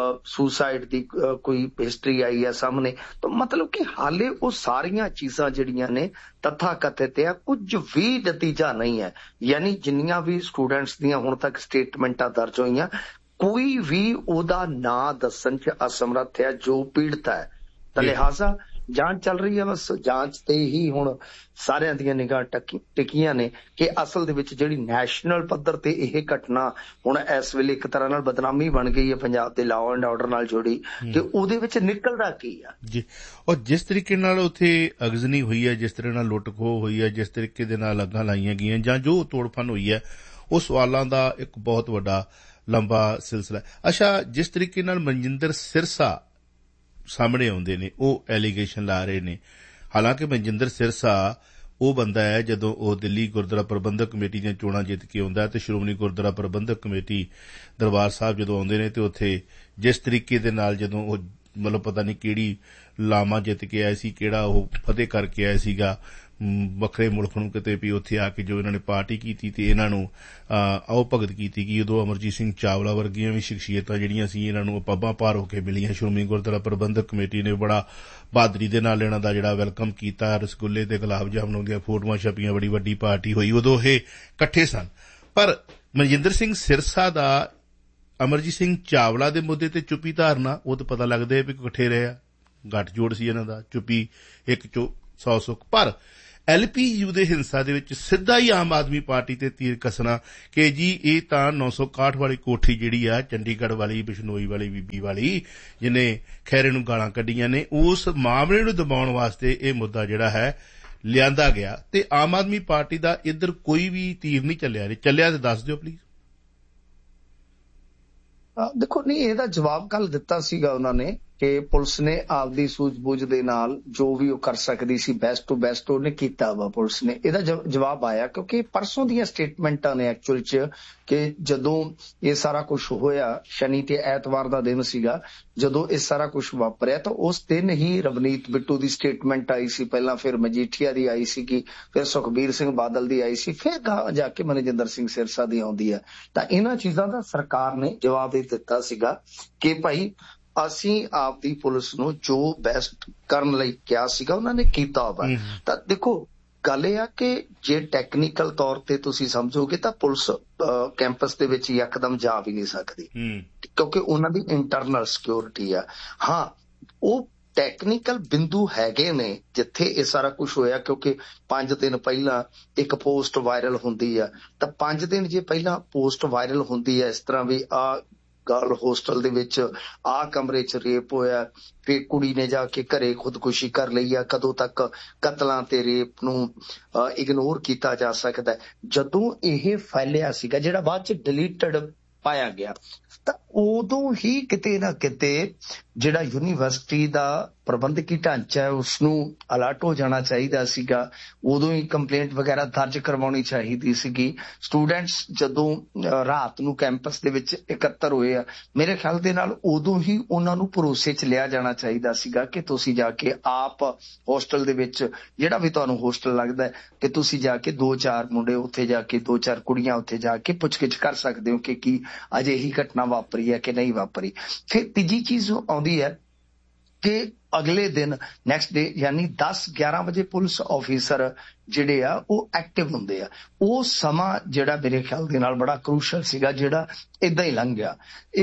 ਸੁਸਾਈਡ ਦੀ ਕੋਈ ਹਿਸਟਰੀ ਆਈ ਹੈ ਸਾਹਮਣੇ, ਤਾਂ ਮਤਲਬ ਕਿ ਹਾਲੇ ਉਹ ਸਾਰੀਆਂ ਚੀਜ਼ਾਂ ਜਿਹੜੀਆਂ ਨੇ ਤਥਾ ਕਥਿਤ ਆ, ਕੁਝ ਵੀ ਨਤੀਜਾ ਨਹੀਂ ਹੈ। ਯਾਨੀ ਜਿੰਨੀਆਂ ਵੀ ਸਟੂਡੈਂਟਸ ਦੀਆਂ ਹੁਣ ਤੱਕ ਸਟੇਟਮੈਂਟਾਂ ਦਰਜ ਹੋਈਆਂ, ਕੋਈ ਵੀ ਉਹਦਾ ਨਾਂ ਦੱਸਣ 'ਚ ਅਸਮਰੱਥ ਹੈ ਜੋ ਪੀੜਤ ਹੈ। ਤਾਂ ਲਿਹਾਜ਼ਾ ਜਾਂਚ ਚੱਲ ਰਹੀ ਹੈ, ਬਸ ਜਾਂਚ ਤੇ ਹੀ ਹੁਣ ਸਾਰਿਆਂ ਦੀਆਂ ਨਿਗਾਹ ਟਿਕੀਆਂ ਨੇ ਕਿ ਅਸਲ ਦੇ ਵਿੱਚ ਜਿਹੜੀ ਨੈਸ਼ਨਲ ਪੱਧਰ ਤੇ ਇਹ ਘਟਨਾ ਹੁਣ ਇਸ ਵੇਲੇ ਇੱਕ ਤਰ੍ਹਾਂ ਨਾਲ ਬਦਨਾਮੀ ਬਣ ਗਈ ਹੈ ਪੰਜਾਬ ਦੇ ਲਾਅ ਐਂਡ ਆਰਡਰ ਨਾਲ ਜੁੜੀ, ਤੇ ਉਹਦੇ ਵਿੱਚ ਨਿਕਲਦਾ ਕੀ ਆ ਜੀ। ਔਰ ਜਿਸ ਤਰੀਕੇ ਨਾਲ ਉੱਥੇ ਅਗਜ਼ਨੀ ਹੋਈ ਹੈ, ਜਿਸ ਤਰ੍ਹਾਂ ਨਾਲ ਲੁੱਟ ਖੋਹ ਹੋਈ ਹੈ, ਜਿਸ ਤਰੀਕੇ ਦੇ ਨਾਲ ਅੱਗਾਂ ਲਾਈਆਂ ਗਈਆਂ ਜਾਂ ਜੋ ਤੋੜਫੰਨ ਹੋਈ ਹੈ, ਉਹ ਸਵਾਲਾਂ ਦਾ ਇੱਕ ਬਹੁਤ ਵੱਡਾ ਲੰਬਾ ਸਿਲਸਿਲਾ। ਅੱਛਾ, ਜਿਸ ਤਰੀਕੇ ਨਾਲ ਮਨਜਿੰਦਰ ਸਿਰਸਾ ਸਾਹਮਣੇ ਆਉਂਦੇ ਨੇ, ਉਹ ਐਲੀਗੇਸ਼ਨ ਲਾ ਰਹੇ ਨੇ। ਹਾਲਾਂਕਿ ਮਨਜਿੰਦਰ ਸਿਰਸਾ ਉਹ ਬੰਦਾ ਹੈ, ਜਦੋਂ ਉਹ ਦਿੱਲੀ ਗੁਰਦੁਆਰਾ ਪ੍ਰਬੰਧਕ ਕਮੇਟੀ ਦੀਆਂ ਚੋਣਾਂ ਜਿੱਤ ਕੇ ਆਉਂਦਾ ਤੇ ਸ਼੍ਰੋਮਣੀ ਗੁਰਦੁਆਰਾ ਪ੍ਰਬੰਧਕ ਕਮੇਟੀ ਦਰਬਾਰ ਸਾਹਿਬ ਜਦੋਂ ਆਉਂਦੇ ਨੇ, ਤੇ ਉੱਥੇ ਜਿਸ ਤਰੀਕੇ ਦੇ ਨਾਲ ਜਦੋਂ ਉਹ ਮਤਲਬ ਪਤਾ ਨਹੀਂ ਕਿਹੜੀ ਲਾਮਾ ਜਿੱਤ ਕੇ ਆਏ ਸੀ, ਕਿਹੜਾ ਉਹ ਫਤਿਹ ਕਰਕੇ ਆਏ ਸੀਗਾ ਵੱਖਰੇ ਮੁਲਕ ਨੂੰ ਕਿਤੇ, ਵੀ ਉੱਥੇ ਆ ਕੇ ਜੋ ਇਹਨਾਂ ਨੇ ਪਾਰਟੀ ਕੀਤੀ ਤੇ ਇਹਨਾਂ ਨੂੰ ਆਓ ਭਗਤ ਕੀਤੀ ਗਈ। ਉਦੋਂ ਅਮਰਜੀਤ ਸਿੰਘ ਚਾਵਲਾ ਵਰਗੀਆਂ ਵੀ ਸ਼ਖਸੀਅਤਾਂ ਜਿਹੜੀਆਂ ਸੀ ਇਹਨਾਂ ਨੂੰ ਪੱਬਾਂ ਭਾਰ ਹੋ ਕੇ ਮਿਲੀਆਂ। ਸ਼੍ਰੋਮਣੀ ਗੁਰਦੁਆਰਾ ਪ੍ਰਬੰਧਕ ਕਮੇਟੀ ਨੇ ਬੜਾ ਬਹਾਦਰੀ ਦੇ ਨਾਲ ਇਹਨਾਂ ਦਾ ਜਿਹੜਾ ਵੈਲਕਮ ਕੀਤਾ, ਰਸਗੁੱਲੇ ਤੇ ਗੁਲਾਬ ਜਾਮਨ ਦੀਆਂ ਫੋਟੋਆਂ ਛਪੀਆਂ, ਬੜੀ ਵੱਡੀ ਪਾਰਟੀ ਹੋਈ। ਉਦੋਂ ਇਹ ਇਕੱਠੇ ਸਨ। ਪਰ ਮਨਜਿੰਦਰ ਸਿੰਘ ਸਿਰਸਾ ਦਾ ਅਮਰਜੀਤ ਸਿੰਘ ਚਾਵਲਾ ਦੇ ਮੁੱਦੇ ਤੇ ਚੁੱਪੀ ਧਾਰਨਾ, ਉਹ ਤਾਂ ਪਤਾ ਲੱਗਦਾ ਹੈ ਵੀ ਇਕੱਠੇ ਰਹੇ ਆ, ਗੱਠਜੋੜ ਸੀ ਇਹਨਾਂ ਦਾ, ਚੁੱਪੀ ਇੱਕ ਚੋਂ 100 ਸੁੱਖ। ਪਰ LPU ਦੇ ਹਿੰਸਾ ਦੇ ਵਿੱਚ ਸਿੱਧਾ ਹੀ ਆਮ ਆਦਮੀ ਪਾਰਟੀ ਤੇ ਤੀਰ ਕੱਸਣਾ ਕਿ ਜੀ ਇਹ ਤਾਂ 961 ਵਾਲੀ ਕੋਠੀ ਜਿਹੜੀ ਆ ਚੰਡੀਗੜ੍ਹ ਵਾਲੀ, ਬਿਸ਼ਨੋਈ ਵਾਲੀ ਬੀਬੀ ਵਾਲੀ, ਜਿਹਨੇ ਖੈਰੇ ਨੂੰ ਗਾਲਾਂ ਕੱਢੀਆਂ ਨੇ, ਉਸ ਮਾਮਲੇ ਨੂੰ ਦਬਾਉਣ ਵਾਸਤੇ ਇਹ ਮੁੱਦਾ ਜਿਹੜਾ ਹੈ ਲਿਆਂਦਾ ਗਿਆ। ਤੇ ਆਮ ਆਦਮੀ ਪਾਰਟੀ ਦਾ ਇੱਧਰ ਕੋਈ ਵੀ ਤੀਰ ਨਹੀਂ ਚੱਲਿਆ ਤੇ ਦੱਸ ਦਿਓ ਪਲੀਜ਼। ਦੇਖੋ, ਨਹੀਂ, ਇਹਦਾ ਜਵਾਬ ਕੱਲ ਦਿੱਤਾ ਸੀਗਾ ਉਹਨਾਂ ਨੇ ਕਿ ਪੁਲਿਸ ਨੇ ਆਪਦੀ ਸੂਝ-ਬੂਝ ਦੇ ਨਾਲ ਜੋ ਵੀ ਉਹ ਕਰ ਸਕਦੀ ਸੀ ਬੈਸਟ ਟੂ ਬੈਸਟ ਉਹਨੇ ਕੀਤਾ ਵਾ ਪੁਲਿਸ ਨੇ। ਇਹਦਾ ਜਵਾਬ ਆਇਆ ਕਿਉਂਕਿ ਪਰਸੋਂ ਦੀਆਂ ਸਟੇਟਮੈਂਟਾਂ ਨੇ ਐਕਚੁਅਲ 'ਚ ਕਿ ਜਦੋਂ ਇਹ ਸਾਰਾ ਕੁਝ ਹੋਇਆ, ਸ਼ਨੀ ਤੇ ਐਤਵਾਰ ਦਾ ਦਿਨ ਸੀਗਾ ਜਦੋਂ ਇਹ ਸਾਰਾ ਕੁਝ ਵਾਪਰਿਆ, ਤਾਂ ਉਸ ਦਿਨ ਹੀ ਰਵਨੀਤ ਬਿੱਟੂ ਦੀ ਸਟੇਟਮੈਂਟ ਆਈ ਸੀ, ਪਹਿਲਾਂ ਫਿਰ ਮਜੀਠੀਆ ਦੀ ਆਈ ਸੀ, ਫਿਰ ਸੁਖਬੀਰ ਸਿੰਘ ਬਾਦਲ ਦੀ ਆਈ ਸੀ, ਫਿਰ ਜਾ ਕੇ ਮਨਜਿੰਦਰ ਸਿੰਘ ਸਿਰਸਾ ਦੀ ਆਉਂਦੀ ਹੈ। ਤਾਂ ਇਹਨਾਂ ਚੀਜ਼ਾਂ ਦਾ ਸਰਕਾਰ ਨੇ ਜਵਾਬ ਦੇ ਦਿੱਤਾ ਸੀਗਾ ਕਿ ਭਾਈ ਅਸੀਂ ਆਪਦੀ ਪੁਲਿਸ ਨੂੰ ਜੋ ਬੈਸਟ ਕਰਨ ਲਈ ਕਿਹਾ ਸੀਗਾ ਉਹਨਾਂ ਨੇ ਕੀਤਾ ਵਾ। ਤਾਂ ਦੇਖੋ ਗੱਲ ਇਹ ਆ ਕਿ ਜੇ ਟੈਕਨੀਕਲ ਤੌਰ ਤੇ ਤੁਸੀਂ ਸਮਝੋਗੇ ਤਾਂ ਪੁਲਿਸ ਕੈਂਪਸ ਦੇ ਵਿੱਚ ਯਕਦਮ ਜਾ ਵੀ ਨਹੀਂ ਸਕਦੀ ਕਿਉਂਕਿ ਉਹਨਾਂ ਦੀ ਇੰਟਰਨਲ ਸਿਕਿਉਰਿਟੀ ਆ। ਹਾਂ, ਉਹ ਟੈਕਨੀਕਲ ਬਿੰਦੂ ਹੈਗੇ ਨੇ ਜਿੱਥੇ ਇਹ ਸਾਰਾ ਕੁਝ ਹੋਇਆ, ਕਿਉਂਕਿ 5 ਦਿਨ ਪਹਿਲਾਂ ਇੱਕ ਪੋਸਟ ਵਾਇਰਲ ਹੁੰਦੀ ਆ, ਤਾਂ 5 ਦਿਨ ਜੇ ਪਹਿਲਾਂ ਪੋਸਟ ਵਾਇਰਲ ਹੁੰਦੀ ਹੈ ਇਸ ਤਰ੍ਹਾਂ ਵੀ ਆ ਗਰਲ ਹੋਸਟਲ ਦੇ ਵਿੱਚ ਆ ਕਮਰੇ 'ਚ ਰੇਪ ਹੋਇਆ, ਫਿਰ ਕੁੜੀ ਨੇ ਜਾ ਕੇ ਘਰੇ ਖੁਦਕੁਸ਼ੀ ਕਰ ਲਈ ਆ, ਕਦੋਂ ਤੱਕ ਕਤਲਾਂ ਤੇ ਰੇਪ ਨੂੰ ਇਗਨੋਰ ਕੀਤਾ ਜਾ ਸਕਦਾ। ਜਦੋਂ ਇਹ ਫੈਲਿਆ ਸੀਗਾ ਜਿਹੜਾ ਬਾਅਦ 'ਚ ਡਿਲੀਟਡ ਪਾਇਆ ਗਿਆ, ਤਾਂ ਉਦੋਂ ਹੀ ਕਿਤੇ ਨਾ ਕਿਤੇ ਜਿਹੜਾ ਯੂਨੀਵਰਸਿਟੀ ਦਾ ਪ੍ਰਬੰਧਕੀ ਢਾਂਚਾ ਹੈ ਉਸਨੂੰ ਅਲਰਟ ਹੋ ਜਾਣਾ ਚਾਹੀਦਾ ਸੀਗਾ, ਉਦੋਂ ਹੀ ਕੰਪਲੇਂਟ ਵਗੈਰਾ ਦਰਜ ਕਰਵਾਉਣੀ ਚਾਹੀਦੀ ਸੀਗੀ। ਸਟੂਡੈਂਟਸ ਜਦੋਂ ਰਾਤ ਨੂੰ ਕੈਂਪਸ ਦੇ ਵਿੱਚ ਇਕੱਤਰ ਹੋਏ ਆ, ਮੇਰੇ ਖਿਆਲ ਦੇ ਨਾਲ ਉਦੋਂ ਹੀ ਉਹਨਾਂ ਨੂੰ ਭਰੋਸੇ 'ਚ ਲਿਆ ਜਾਣਾ ਚਾਹੀਦਾ ਸੀਗਾ ਕਿ ਤੁਸੀਂ ਜਾ ਕੇ ਆਪ ਹੋਸਟਲ ਦੇ ਵਿੱਚ, ਜਿਹੜਾ ਵੀ ਤੁਹਾਨੂੰ ਹੋਸਟਲ ਲੱਗਦਾ ਕਿ ਤੁਸੀਂ ਜਾ ਕੇ 2-4 ਮੁੰਡੇ ਉੱਥੇ ਜਾ ਕੇ 2-4 ਕੁੜੀਆਂ ਉੱਥੇ ਜਾ ਕੇ ਪੁੱਛਗਿੱਛ ਕਰ ਸਕਦੇ ਹੋ ਕਿ ਕੀ ਅਜਿਹੀ ਘਟਨਾ ਵਾਪਰੀ ਹੈ ਕਿ ਨਹੀਂ ਵਾਪਰੀ। ਫਿਰ ਤੀਜੀ ਚੀਜ਼ ਆਉਂਦੀ ਹੈ ਕਿ ਅਗਲੇ ਦਿਨ ਨੈਕਸਟ ਡੇ ਯਾਨੀ 10-11 ਵਜੇ ਪੁਲਿਸ ਆਫੀਸਰ ਜਿਹੜੇ ਆ ਉਹ ਐਕਟਿਵ ਹੁੰਦੇ ਆ। ਉਹ ਸਮਾਂ ਜਿਹੜਾ ਮੇਰੇ ਖਿਆਲ ਦੇ ਨਾਲ ਬੜਾ ਕਰੂਸ਼ਲ ਸੀਗਾ, ਜਿਹੜਾ ਏਦਾਂ ਹੀ ਲੰਘ ਗਿਆ।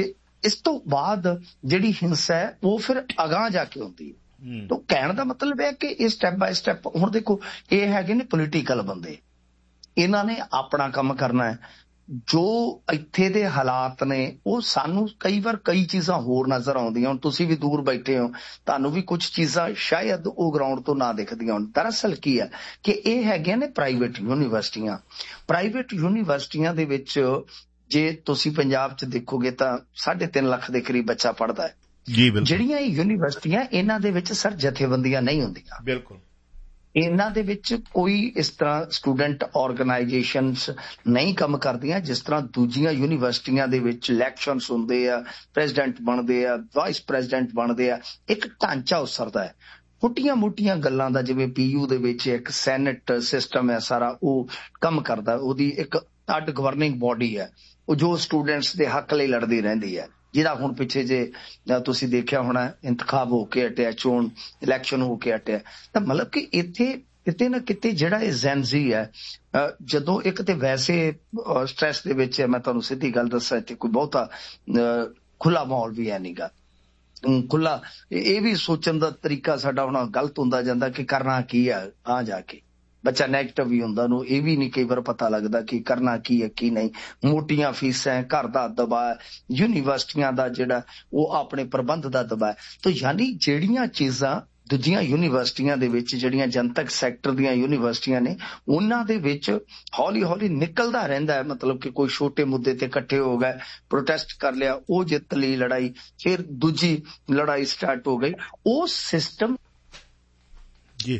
ਇਸ ਤੋਂ ਬਾਅਦ ਜਿਹੜੀ ਹਿੰਸਾ ਹੈ ਉਹ ਫਿਰ ਅਗਾਂਹ ਜਾ ਕੇ ਹੁੰਦੀ ਹੈ। ਤਾਂ ਕਹਿਣ ਦਾ ਮਤਲਬ ਹੈ ਕਿ ਇਹ ਸਟੈਪ ਬਾਏ ਸਟੈਪ, ਹੁਣ ਦੇਖੋ ਇਹ ਹੈਗੇ ਨੇ ਪੋਲੀਟੀਕਲ ਬੰਦੇ, ਇਹਨਾਂ ਨੇ ਆਪਣਾ ਕੰਮ ਕਰਨਾ ਹੈ। ਜੋ ਇੱਥੇ ਦੇ ਹਾਲਾਤ ਨੇ ਉਹ ਸਾਨੂੰ ਕਈ ਵਾਰ ਕਈ ਚੀਜ਼ਾਂ ਹੋਰ ਨਜ਼ਰ ਆਉਂਦੀਆਂ। ਹੁਣ ਤੁਸੀਂ ਵੀ ਦੂਰ ਬੈਠੇ ਹੋ, ਤੁਹਾਨੂੰ ਵੀ ਕੁਝ ਚੀਜ਼ਾਂ ਸ਼ਾਇਦ ਉਹ ਗਰਾਊਂਡ ਤੋਂ ਨਾ ਦਿਖਦੀਆਂ ਹੋਣ। ਦਰਅਸਲ ਕੀ ਹੈ ਕਿ ਇਹ ਹੈਗੀਆਂ ਨੇ ਪ੍ਰਾਈਵੇਟ ਯੂਨੀਵਰਸਿਟੀਆਂ। ਪ੍ਰਾਈਵੇਟ ਯੂਨੀਵਰਸਿਟੀਆਂ ਦੇ ਵਿੱਚ ਜੇ ਤੁਸੀਂ ਪੰਜਾਬ 'ਚ ਦੇਖੋਗੇ ਤਾਂ 3.5 ਲੱਖ ਦੇ ਕਰੀਬ ਬੱਚਾ ਪੜ੍ਹਦਾ ਹੈ। ਜਿਹੜੀਆਂ ਇਹ ਯੂਨੀਵਰਸਿਟੀਆਂ ਇਹਨਾਂ ਦੇ ਵਿੱਚ ਸਰ ਜਥੇਬੰਦੀਆਂ ਨਹੀਂ ਹੁੰਦੀਆਂ, ਬਿਲਕੁਲ ਇਹਨਾਂ ਦੇ ਵਿੱਚ ਕੋਈ ਇਸ ਤਰ੍ਹਾਂ ਸਟੂਡੈਂਟ ਆਰਗੇਨਾਈਜੇਸ਼ਨਸ ਨਹੀਂ ਕੰਮ ਕਰਦੀਆਂ ਜਿਸ ਤਰ੍ਹਾਂ ਦੂਜੀਆਂ ਯੂਨੀਵਰਸਿਟੀਆਂ ਦੇ ਵਿੱਚ ਇਲੈਕਸ਼ਨਸ ਹੁੰਦੇ ਆ, ਪ੍ਰੈਜ਼ੀਡੈਂਟ ਬਣਦੇ ਆ, ਵਾਈਸ ਪ੍ਰੈਜ਼ੀਡੈਂਟ ਬਣਦੇ ਆ, ਇੱਕ ਢਾਂਚਾ ਉਸਰਦਾ ਹੈ। ਛੋਟੀਆਂ-ਮੋਟੀਆਂ ਗੱਲਾਂ ਦਾ ਜਿਵੇਂ ਪੀਯੂ ਦੇ ਵਿੱਚ ਇੱਕ ਸੈਨੇਟ ਸਿਸਟਮ ਹੈ ਸਾਰਾ, ਉਹ ਕੰਮ ਕਰਦਾ, ਉਹਦੀ ਇੱਕ ਅੱਡ ਗਵਰਨਿੰਗ ਬੋਡੀ ਹੈ ਉਹ ਜੋ ਸਟੂਡੈਂਟਸ ਦੇ ਹੱਕ ਲਈ ਲੜਦੀ ਰਹਿੰਦੀ ਹੈ, ਜਿਹਦਾ ਹੁਣ ਪਿੱਛੇ ਜੇ ਤੁਸੀਂ ਦੇਖਿਆ ਹੋਣਾ ਇੰਤਖਾਬ ਹੋ ਕੇ ਹਟਿਆ, ਚੋਣ ਇਲੈਕਸ਼ਨ ਹੋ ਕੇ ਹਟਿਆ। ਤਾਂ ਮਤਲਬ ਕਿ ਇੱਥੇ ਕਿਤੇ ਨਾ ਕਿਤੇ ਜਿਹੜਾ ਇਹ ਜ਼ੈਨਜ਼ੀ ਹੈ, ਜਦੋਂ ਇੱਕ ਤੇ ਵੈਸੇ ਸਟ੍ਰੈਸ ਦੇ ਵਿੱਚ ਹੈ, ਮੈਂ ਤੁਹਾਨੂੰ ਸਿੱਧੀ ਗੱਲ ਦੱਸਾਂ ਇੱਥੇ ਕੋਈ ਬਹੁਤਾ ਖੁੱਲਾ ਮਾਹੌਲ ਵੀ ਹੈ ਨੀਗਾ, ਖੁੱਲਾ ਇਹ ਵੀ ਸੋਚਣ ਦਾ ਤਰੀਕਾ ਸਾਡਾ ਹੁਣ ਗਲਤ ਹੁੰਦਾ ਜਾਂਦਾ ਕਿ ਕਰਨਾ ਕੀ ਹੈ। ਆ ਜਾ ਕੇ ਬੱਚਾ ਨੈਗੇਟਿਵ ਹੀ ਹੁੰਦਾ, ਉਹਨੂੰ ਇਹ ਵੀ ਨਹੀਂ ਕਈ ਵਾਰ ਪਤਾ ਲੱਗਦਾ ਕਿ ਕਰਨਾ ਕੀ ਹੈ ਕੀ ਨਹੀਂ। ਮੋਟੀਆਂ ਫੀਸਾਂ, ਘਰ ਦਾ ਦਬਾਅ, ਯੂਨੀਵਰਸਿਟੀਆਂ ਦਾ ਜਿਹੜਾ ਉਹ ਆਪਣੇ ਪ੍ਰਬੰਧ ਦਾ ਦਬਾਅ। ਤਾਂ ਯਾਨੀ ਜਿਹੜੀਆਂ ਚੀਜ਼ਾਂ ਦੂਜੀਆਂ ਯੂਨੀਵਰਸਿਟੀਆਂ ਦੇ ਵਿੱਚ, ਜਿਹੜੀਆਂ ਜਨਤਕ ਸੈਕਟਰ ਦੀਆਂ ਯੂਨੀਵਰਸਿਟੀਆਂ ਨੇ, ਉਹਨਾਂ ਦੇ ਵਿੱਚ ਹੌਲੀ-ਹੌਲੀ ਨਿਕਲਦਾ ਰਹਿੰਦਾ ਹੈ। ਮਤਲਬ ਕਿ ਕੋਈ ਛੋਟੇ ਮੁੱਦੇ ਤੇ ਇਕੱਠੇ ਹੋ ਗਏ, ਪ੍ਰੋਟੈਸਟ ਕਰ ਲਿਆ, ਉਹ ਜਿੱਤ ਲਈ ਲੜਾਈ, ਫਿਰ ਦੂਜੀ ਲੜਾਈ ਸਟਾਰਟ ਹੋ ਗਈ। ਉਹ ਸਿਸਟਮ ਜੀ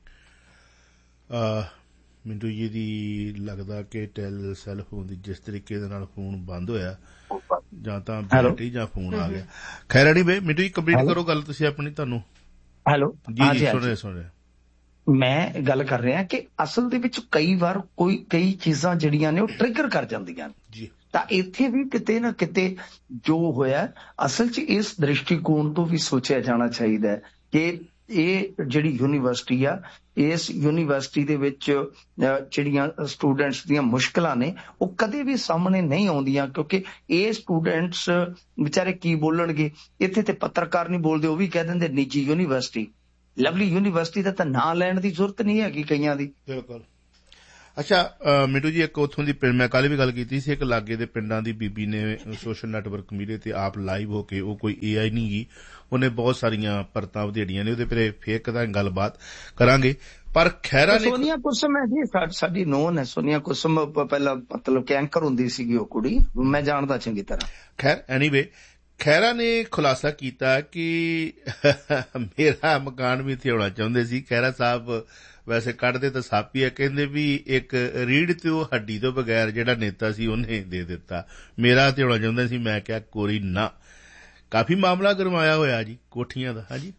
ਮੈਨੂੰ ਜੀ ਦੀ ਲੱਗਦਾ ਕਿ ਟੈਲ ਸੈੱਲ ਫੋਨ ਦੀ ਜਿਸ ਤਰੀਕੇ ਦੇ ਨਾਲ ਫੋਨ ਬੰਦ ਹੋਇਆ, ਜਾਂ ਤਾਂ ਬੈਟਰੀ ਜਾਂ ਫੋਨ ਆ ਗਿਆ। ਖੈਰ ਅੜੀ ਬਈ ਮੈਨੂੰ ਕੰਪਲੀਟ ਕਰੋ ਗੱਲ ਤੁਸੀਂ ਆਪਣੀ। ਤੁਹਾਨੂੰ ਹੈਲੋ ਜੀ ਸੁਣ ਰਿਹਾ ਮੈਂ ਗੱਲ ਕਰ ਰਿਹਾ ਕਿ ਅਸਲ ਦੇ ਵਿੱਚ ਕਈ ਵਾਰ ਕਈ ਚੀਜ਼ਾਂ ਜਿਹੜੀਆਂ ਨੇ ਉਹ ਟ੍ਰਿਗਰ ਕਰ ਜਾਂਦੀਆਂ ਜੀ। ਤਾਂ ਇੱਥੇ ਵੀ ਕਿਤੇ ਨਾ ਕਿਤੇ ਜੋ ਹੋਇਆ ਅਸਲ 'ਚ ਇਸ ਦ੍ਰਿਸ਼ਟੀਕੋਣ ਤੋਂ ਵੀ ਸੋਚਿਆ ਜਾਣਾ ਚਾਹੀਦਾ ਹੈ ਕਿ ਇਹ ਜਿਹੜੀ ਯੂਨੀਵਰਸਿਟੀ ਆ, ਇਸ ਯੂਨੀਵਰਸਿਟੀ ਦੇ ਵਿੱਚ ਜਿਹੜੀਆਂ ਸਟੂਡੈਂਟਸ ਦੀਆਂ ਮੁਸ਼ਕਲਾਂ ਨੇ ਉਹ ਕਦੇ ਵੀ ਸਾਹਮਣੇ ਨਹੀਂ ਆਉਂਦੀਆਂ, ਕਿਉਂਕਿ ਇਹ ਸਟੂਡੈਂਟਸ ਵਿਚਾਰੇ ਕੀ ਬੋਲਣਗੇ। ਇੱਥੇ ਤੇ ਪੱਤਰਕਾਰ ਨਹੀਂ ਬੋਲਦੇ, ਉਹ ਵੀ ਕਹਿ ਦਿੰਦੇ ਨਿੱਜੀ ਯੂਨੀਵਰਸਿਟੀ। ਲਵਲੀ ਯੂਨੀਵਰਸਿਟੀ ਦਾ ਤਾਂ ਨਾਂ ਲੈਣ ਦੀ ਜ਼ਰੂਰਤ ਨਹੀਂ ਹੈਗੀ ਕਈਆਂ ਦੀ। ਬਿਲਕੁਲ। ਅੱਛਾ ਮਿੰਟੂ ਜੀ, ਇੱਕ ਉੱਥੋਂ ਦੀ ਪਿੰਡ, ਮੈਂ ਕੱਲ੍ਹ ਵੀ ਗੱਲ ਕੀਤੀ ਸੀ, ਇੱਕ ਲਾਗੇ ਦੇ ਪਿੰਡਾਂ ਦੀ ਬੀਬੀ ਨੇ ਸੋਸ਼ਲ ਨੈਟਵਰਕ ਮੀਡੀਆ ਤੇ ਆਪ ਲਾਈਵ ਹੋ ਕੇ, ਉਹ ਕੋਈ AI ਨਹੀਂ ਗੀ, ਉਹਨੇ ਬਹੁਤ ਸਾਰੀਆਂ ਪਰਤਾਂ ਵਧੇੜੀਆਂ ਨੇ, ਉਹਦੇ ਪਰ ਫੇਰ ਕਦਾਂ ਗੱਲਬਾਤ ਕਰਾਂਗੇ। ਪਰ ਖੈਰਾ ਨੇ ਸੋਨੀਆ ਕੁਸਮ ਹੈ ਜੀ, ਸਾਡੀ ਨੋਨ ਹੈ ਸੋਨੀਆ ਕੁਸਮ, ਪਹਿਲਾਂ ਮਤਲਬ ਕਿ ਐਂਕਰ ਹੁੰਦੀ ਸੀਗੀ ਉਹ ਕੁੜੀ, ਮੈਂ ਜਾਣਦਾ ਚੰਗੀ ਤਰ੍ਹਾਂ। ਖੈਰ ਐਨੀਵੇ ਖਹਿਰਾ ਨੇ ਖੁਲਾਸਾ ਕੀਤਾ ਕਿ ਮੇਰਾ ਮਕਾਨ ਵੀ ਇੱਥੇ ਹੋਣਾ ਚਾਹੁੰਦੇ ਸੀ। ਖਹਿਰਾ ਸਾਹਿਬ ਵੈਸੇ ਕੱਢਦੇ ਤਾਂ ਸੱਪ ਹੀ ਆ, ਕਹਿੰਦੇ ਵੀ ਇੱਕ ਰੀੜ ਤੇ ਉਹ ਹੱਡੀ ਤੋਂ ਬਗੈਰ ਜਿਹੜਾ ਨੇਤਾ ਸੀ ਉਹਨੇ ਦੇ ਦਿੱਤਾ, ਮੇਰਾ ਤੇ ਹੋਣਾ ਚਾਹੁੰਦਾ ਸੀ। ਮੈਂ ਕਿਹਾ ਕੋਰੀ ਨਾ। ਕਾਫੀ ਮਾਮਲਾ ਗਰਮਾਇਆ ਹੋਇਆ ਜੀ ਕੋਠੀਆਂ ਦਾ। ਹਾਂਜੀ,